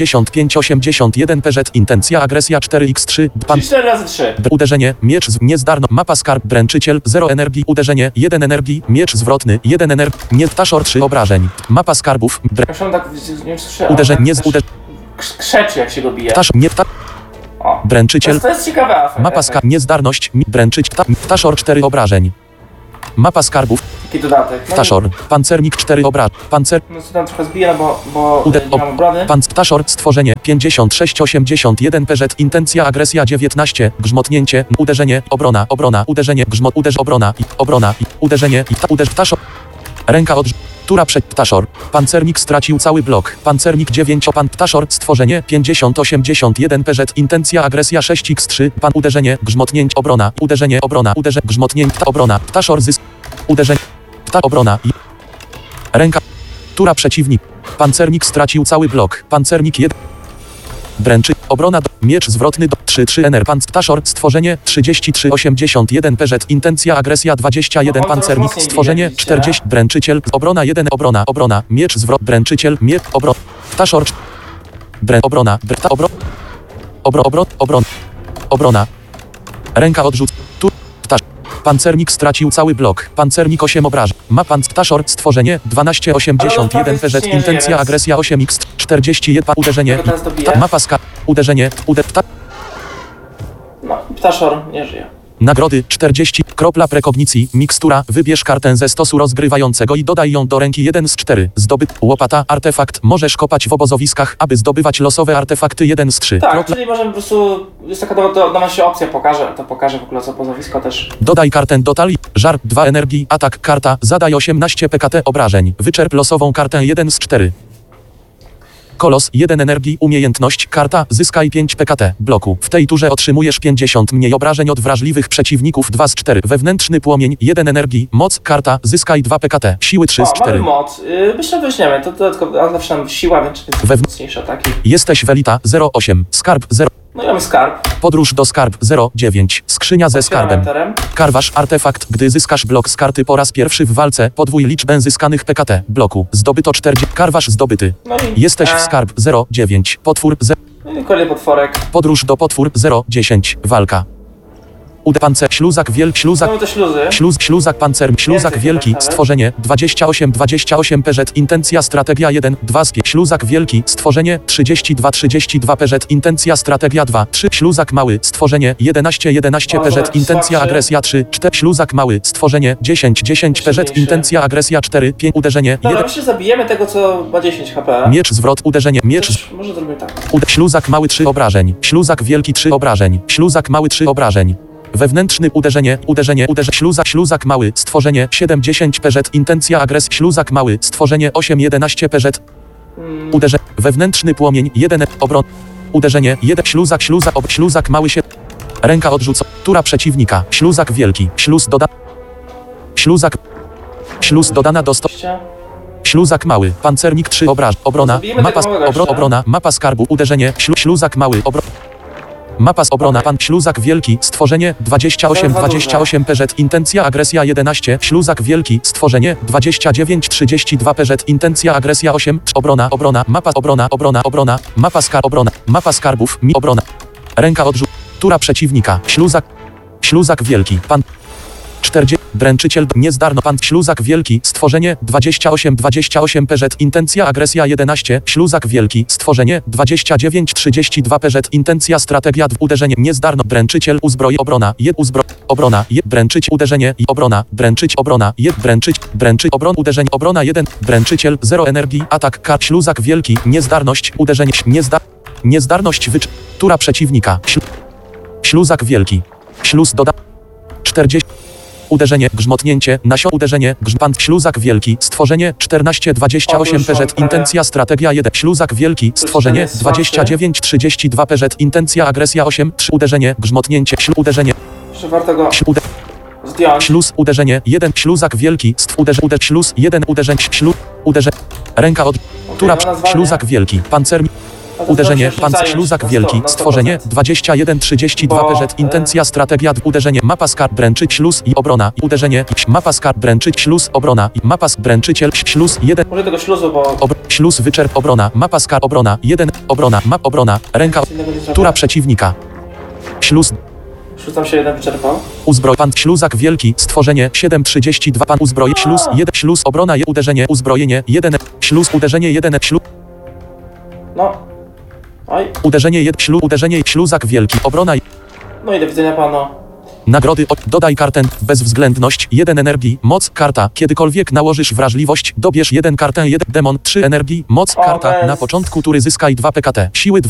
Speaker 3: 75-81 PZ, intencja, agresja 4x3,
Speaker 2: Czyli 4 razy 3.
Speaker 3: uderzenie, miecz zdarno, mapa skarb, dręczyciel, 0 energii, uderzenie, 1 energii, miecz zwrotny, 1 energii, nie Ptaszor 3 obrażeń, mapa skarbów,
Speaker 2: Zresztą tak nie słyszałem.
Speaker 3: uderzenie, nie
Speaker 2: Też
Speaker 3: uderzenie,
Speaker 2: krzeczy jak się go bije.
Speaker 3: Ptaszor, nie
Speaker 2: O.
Speaker 3: dręczyciel,
Speaker 2: To jest ciekawe afekt.
Speaker 3: mapa skarb, niezdarność, dręczyć, Ptaszor 4 obrażeń, mapa skarbów,
Speaker 2: Taki dodatek. No,
Speaker 3: Ptaszor, pancernik 4 obrażeń,
Speaker 2: No co tam trochę zbija, bo
Speaker 3: Ude-
Speaker 2: nie mam obrony.
Speaker 3: Ptaszor, stworzenie 56-81 PZ, intencja, agresja 19, grzmotnięcie, uderzenie, obrona, uderzenie, obrona, uderzenie, uderz, Ptaszor, ręka od tura przed Ptaszor, pancernik stracił cały blok, pancernik 9, Ptaszor, stworzenie 50-81 PZ, intencja, agresja 6x3, uderzenie, grzmotnięcie, obrona, grzmotnięcie, obrona, Ptaszor, zysk, uderzenie, obrona, ręka, tura przeciwnik, pancernik stracił cały blok, pancernik 1, dręczy, obrona, miecz zwrotny do 3 NR, Ptaszor, stworzenie 33-81 PZ, intencja, agresja 21,
Speaker 2: No, on
Speaker 3: pancernik,
Speaker 2: coraz mocniej
Speaker 3: stworzenie
Speaker 2: bije, widzicie?
Speaker 3: 40, dręczyciel, obrona 1, obrona, miecz zwrot, dręczyciel, miecz, Ptaszor, obrona, ręka odrzuc, tu, pancernik stracił cały blok, pancernik 8 obrażeń, ma Ptaszor, stworzenie 12-81 PZ, intencja, agresja 8x, 41, uderzenie,
Speaker 2: Teraz dobiję.
Speaker 3: mapa ska, uderzenie,
Speaker 2: No, Ptaszor nie żyje.
Speaker 3: nagrody 40, kropla prekognicji, mikstura, wybierz kartę ze stosu rozgrywającego i dodaj ją do ręki 1 z 4, zdobyt, łopata, artefakt, możesz kopać w obozowiskach, aby zdobywać losowe artefakty 1 z 3,
Speaker 2: Tak, czyli możemy po prostu, jest taka nam się opcja pokaże w ogóle co pozowisko też.
Speaker 3: dodaj kartę do talii, żar, 2 energii, atak, karta, zadaj 18 PKT obrażeń, wyczerp losową kartę 1 z 4. Kolos, 1 energii, umiejętność, karta, zyskaj 5 PKT, bloku. W tej turze otrzymujesz 50 mniej obrażeń od wrażliwych przeciwników, 2 z 4. Wewnętrzny płomień, 1 energii, moc, karta, zyskaj 2 PKT, siły 3 z 4.
Speaker 2: Mamy moc. Myślę, że weźmiemy. To dodatkowo, ale zawsze nam siła, więc jest mocniejsze ataki.
Speaker 3: Jesteś w elita, 08, skarb, 0.
Speaker 2: No i mamy skarb.
Speaker 3: Podróż do skarb, 09, skrzynia ze skarbem.
Speaker 2: Enterem.
Speaker 3: Karwasz, artefakt, gdy zyskasz blok z karty po raz pierwszy w walce, podwój liczbę zyskanych PKT, bloku. Zdobyto 40, karwasz zdobyty.
Speaker 2: No i
Speaker 3: Jesteś w skarb, 09, potwór, 0.
Speaker 2: No i kolejny potworek.
Speaker 3: Podróż do potwór 010. Walka. Pancer, śluzak wielki, śluzak,
Speaker 2: Mamy te śluzy.
Speaker 3: śluzak pancer, śluzak
Speaker 2: Więcej
Speaker 3: wielki,
Speaker 2: PZ.
Speaker 3: stworzenie 28 PZ, intencja, strategia 1, 2 z 5, śluzak wielki, stworzenie 32 PZ, intencja, strategia 2, 3, śluzak mały, stworzenie 11
Speaker 2: O,
Speaker 3: PZ,
Speaker 2: zobacz,
Speaker 3: intencja,
Speaker 2: słabszy.
Speaker 3: agresja 3, 4, śluzak mały, stworzenie 10 PZ,
Speaker 2: Silniejszy.
Speaker 3: intencja, agresja 4, 5, uderzenie
Speaker 2: Dobra,
Speaker 3: 1,
Speaker 2: myślę, że zabijemy tego, co ma 10 HP.
Speaker 3: miecz zwrot, uderzenie, miecz
Speaker 2: Też może zrobimy tak.
Speaker 3: śluzak mały 3 obrażeń. Śluzak wielki 3 obrażeń. Śluzak mały 3 obrażeń. Wewnętrzny uderzenie, śluzak mały, stworzenie 7-10 PZ, intencja agres, śluzak mały, stworzenie 8-11 PZ. Uderzenie, wewnętrzny płomień, 1 obron. Uderzenie, 1 śluzak mały się. Ręka odrzuca, tura przeciwnika, śluzak wielki, śluz dodana do śluzak mały, pancernik 3 obrona, mapa skarbu, uderzenie, śluzak mały, mapa obrona, śluzak wielki, stworzenie 28 PZ, intencja agresja 11, śluzak wielki, stworzenie 29-32 PZ, intencja agresja 8, obrona, mapa skarbów, obrona, ręka odrzutu, tura przeciwnika, śluzak wielki, pan 40, dręczyciel, niezdarno, pan, śluzak wielki, stworzenie 28 PZ, intencja agresja 11, śluzak wielki, stworzenie 29-32 PZ, intencja strategia, uderzenie, niezdarno, dręczyciel, obrona, dręczyć, uderzenie, dręczyć, uderzenie, obrona 1, dręczyciel, 0 energii, atak, śluzak wielki, niezdarność, uderzenie, niezdarność, tura przeciwnika, śluzak wielki, śluz doda, 40, uderzenie, grzmotnięcie, uderzenie, śluzak wielki, stworzenie 14-28 PZ, intencja strategia 1, śluzak wielki, stworzenie 29-32 PZ, intencja agresja 8, 3 uderzenie, grzmotnięcie, uderzenie,
Speaker 2: Warto go zdjąć.
Speaker 3: śluz, uderzenie, 1, śluzak wielki, śluz, 1, uderzenie, uderzenie, ręka od, tura, śluzak wielki, pancernik, uderzenie, śluzak wielki, stworzenie 21-32 PZ, intencja strategia, uderzenie, mapa skarb, dręczyć, śluz i obrona, uderzenie, mapa skarb, dręczyć, śluz, obrona, mapa dręczyciel, śluz, 1,
Speaker 2: Może tego śluzu, bo
Speaker 3: śluz, wyczerp, obrona, mapa skarb, obrona, 1, obrona, ręka, tura przeciwnika, śluz,
Speaker 2: śluz tam się jeden wyczerpał.
Speaker 3: pan, śluzak wielki, stworzenie 7-32, pan uzbroj, śluz, 1, śluz, obrona, uderzenie, uzbrojenie, 1, śluz, uderzenie, 1, śluz,
Speaker 2: No. Oj.
Speaker 3: uderzenie, śluzak wielki, obrona,
Speaker 2: No i do widzenia panu.
Speaker 3: nagrody, dodaj kartę, bezwzględność, 1 energii, moc, karta, kiedykolwiek nałożysz wrażliwość, dobierz 1 kartę, 1 demon, 3 energii, moc,
Speaker 2: O, to
Speaker 3: karta,
Speaker 2: jest-
Speaker 3: na początku tury zyskaj 2 PKT, siły 2.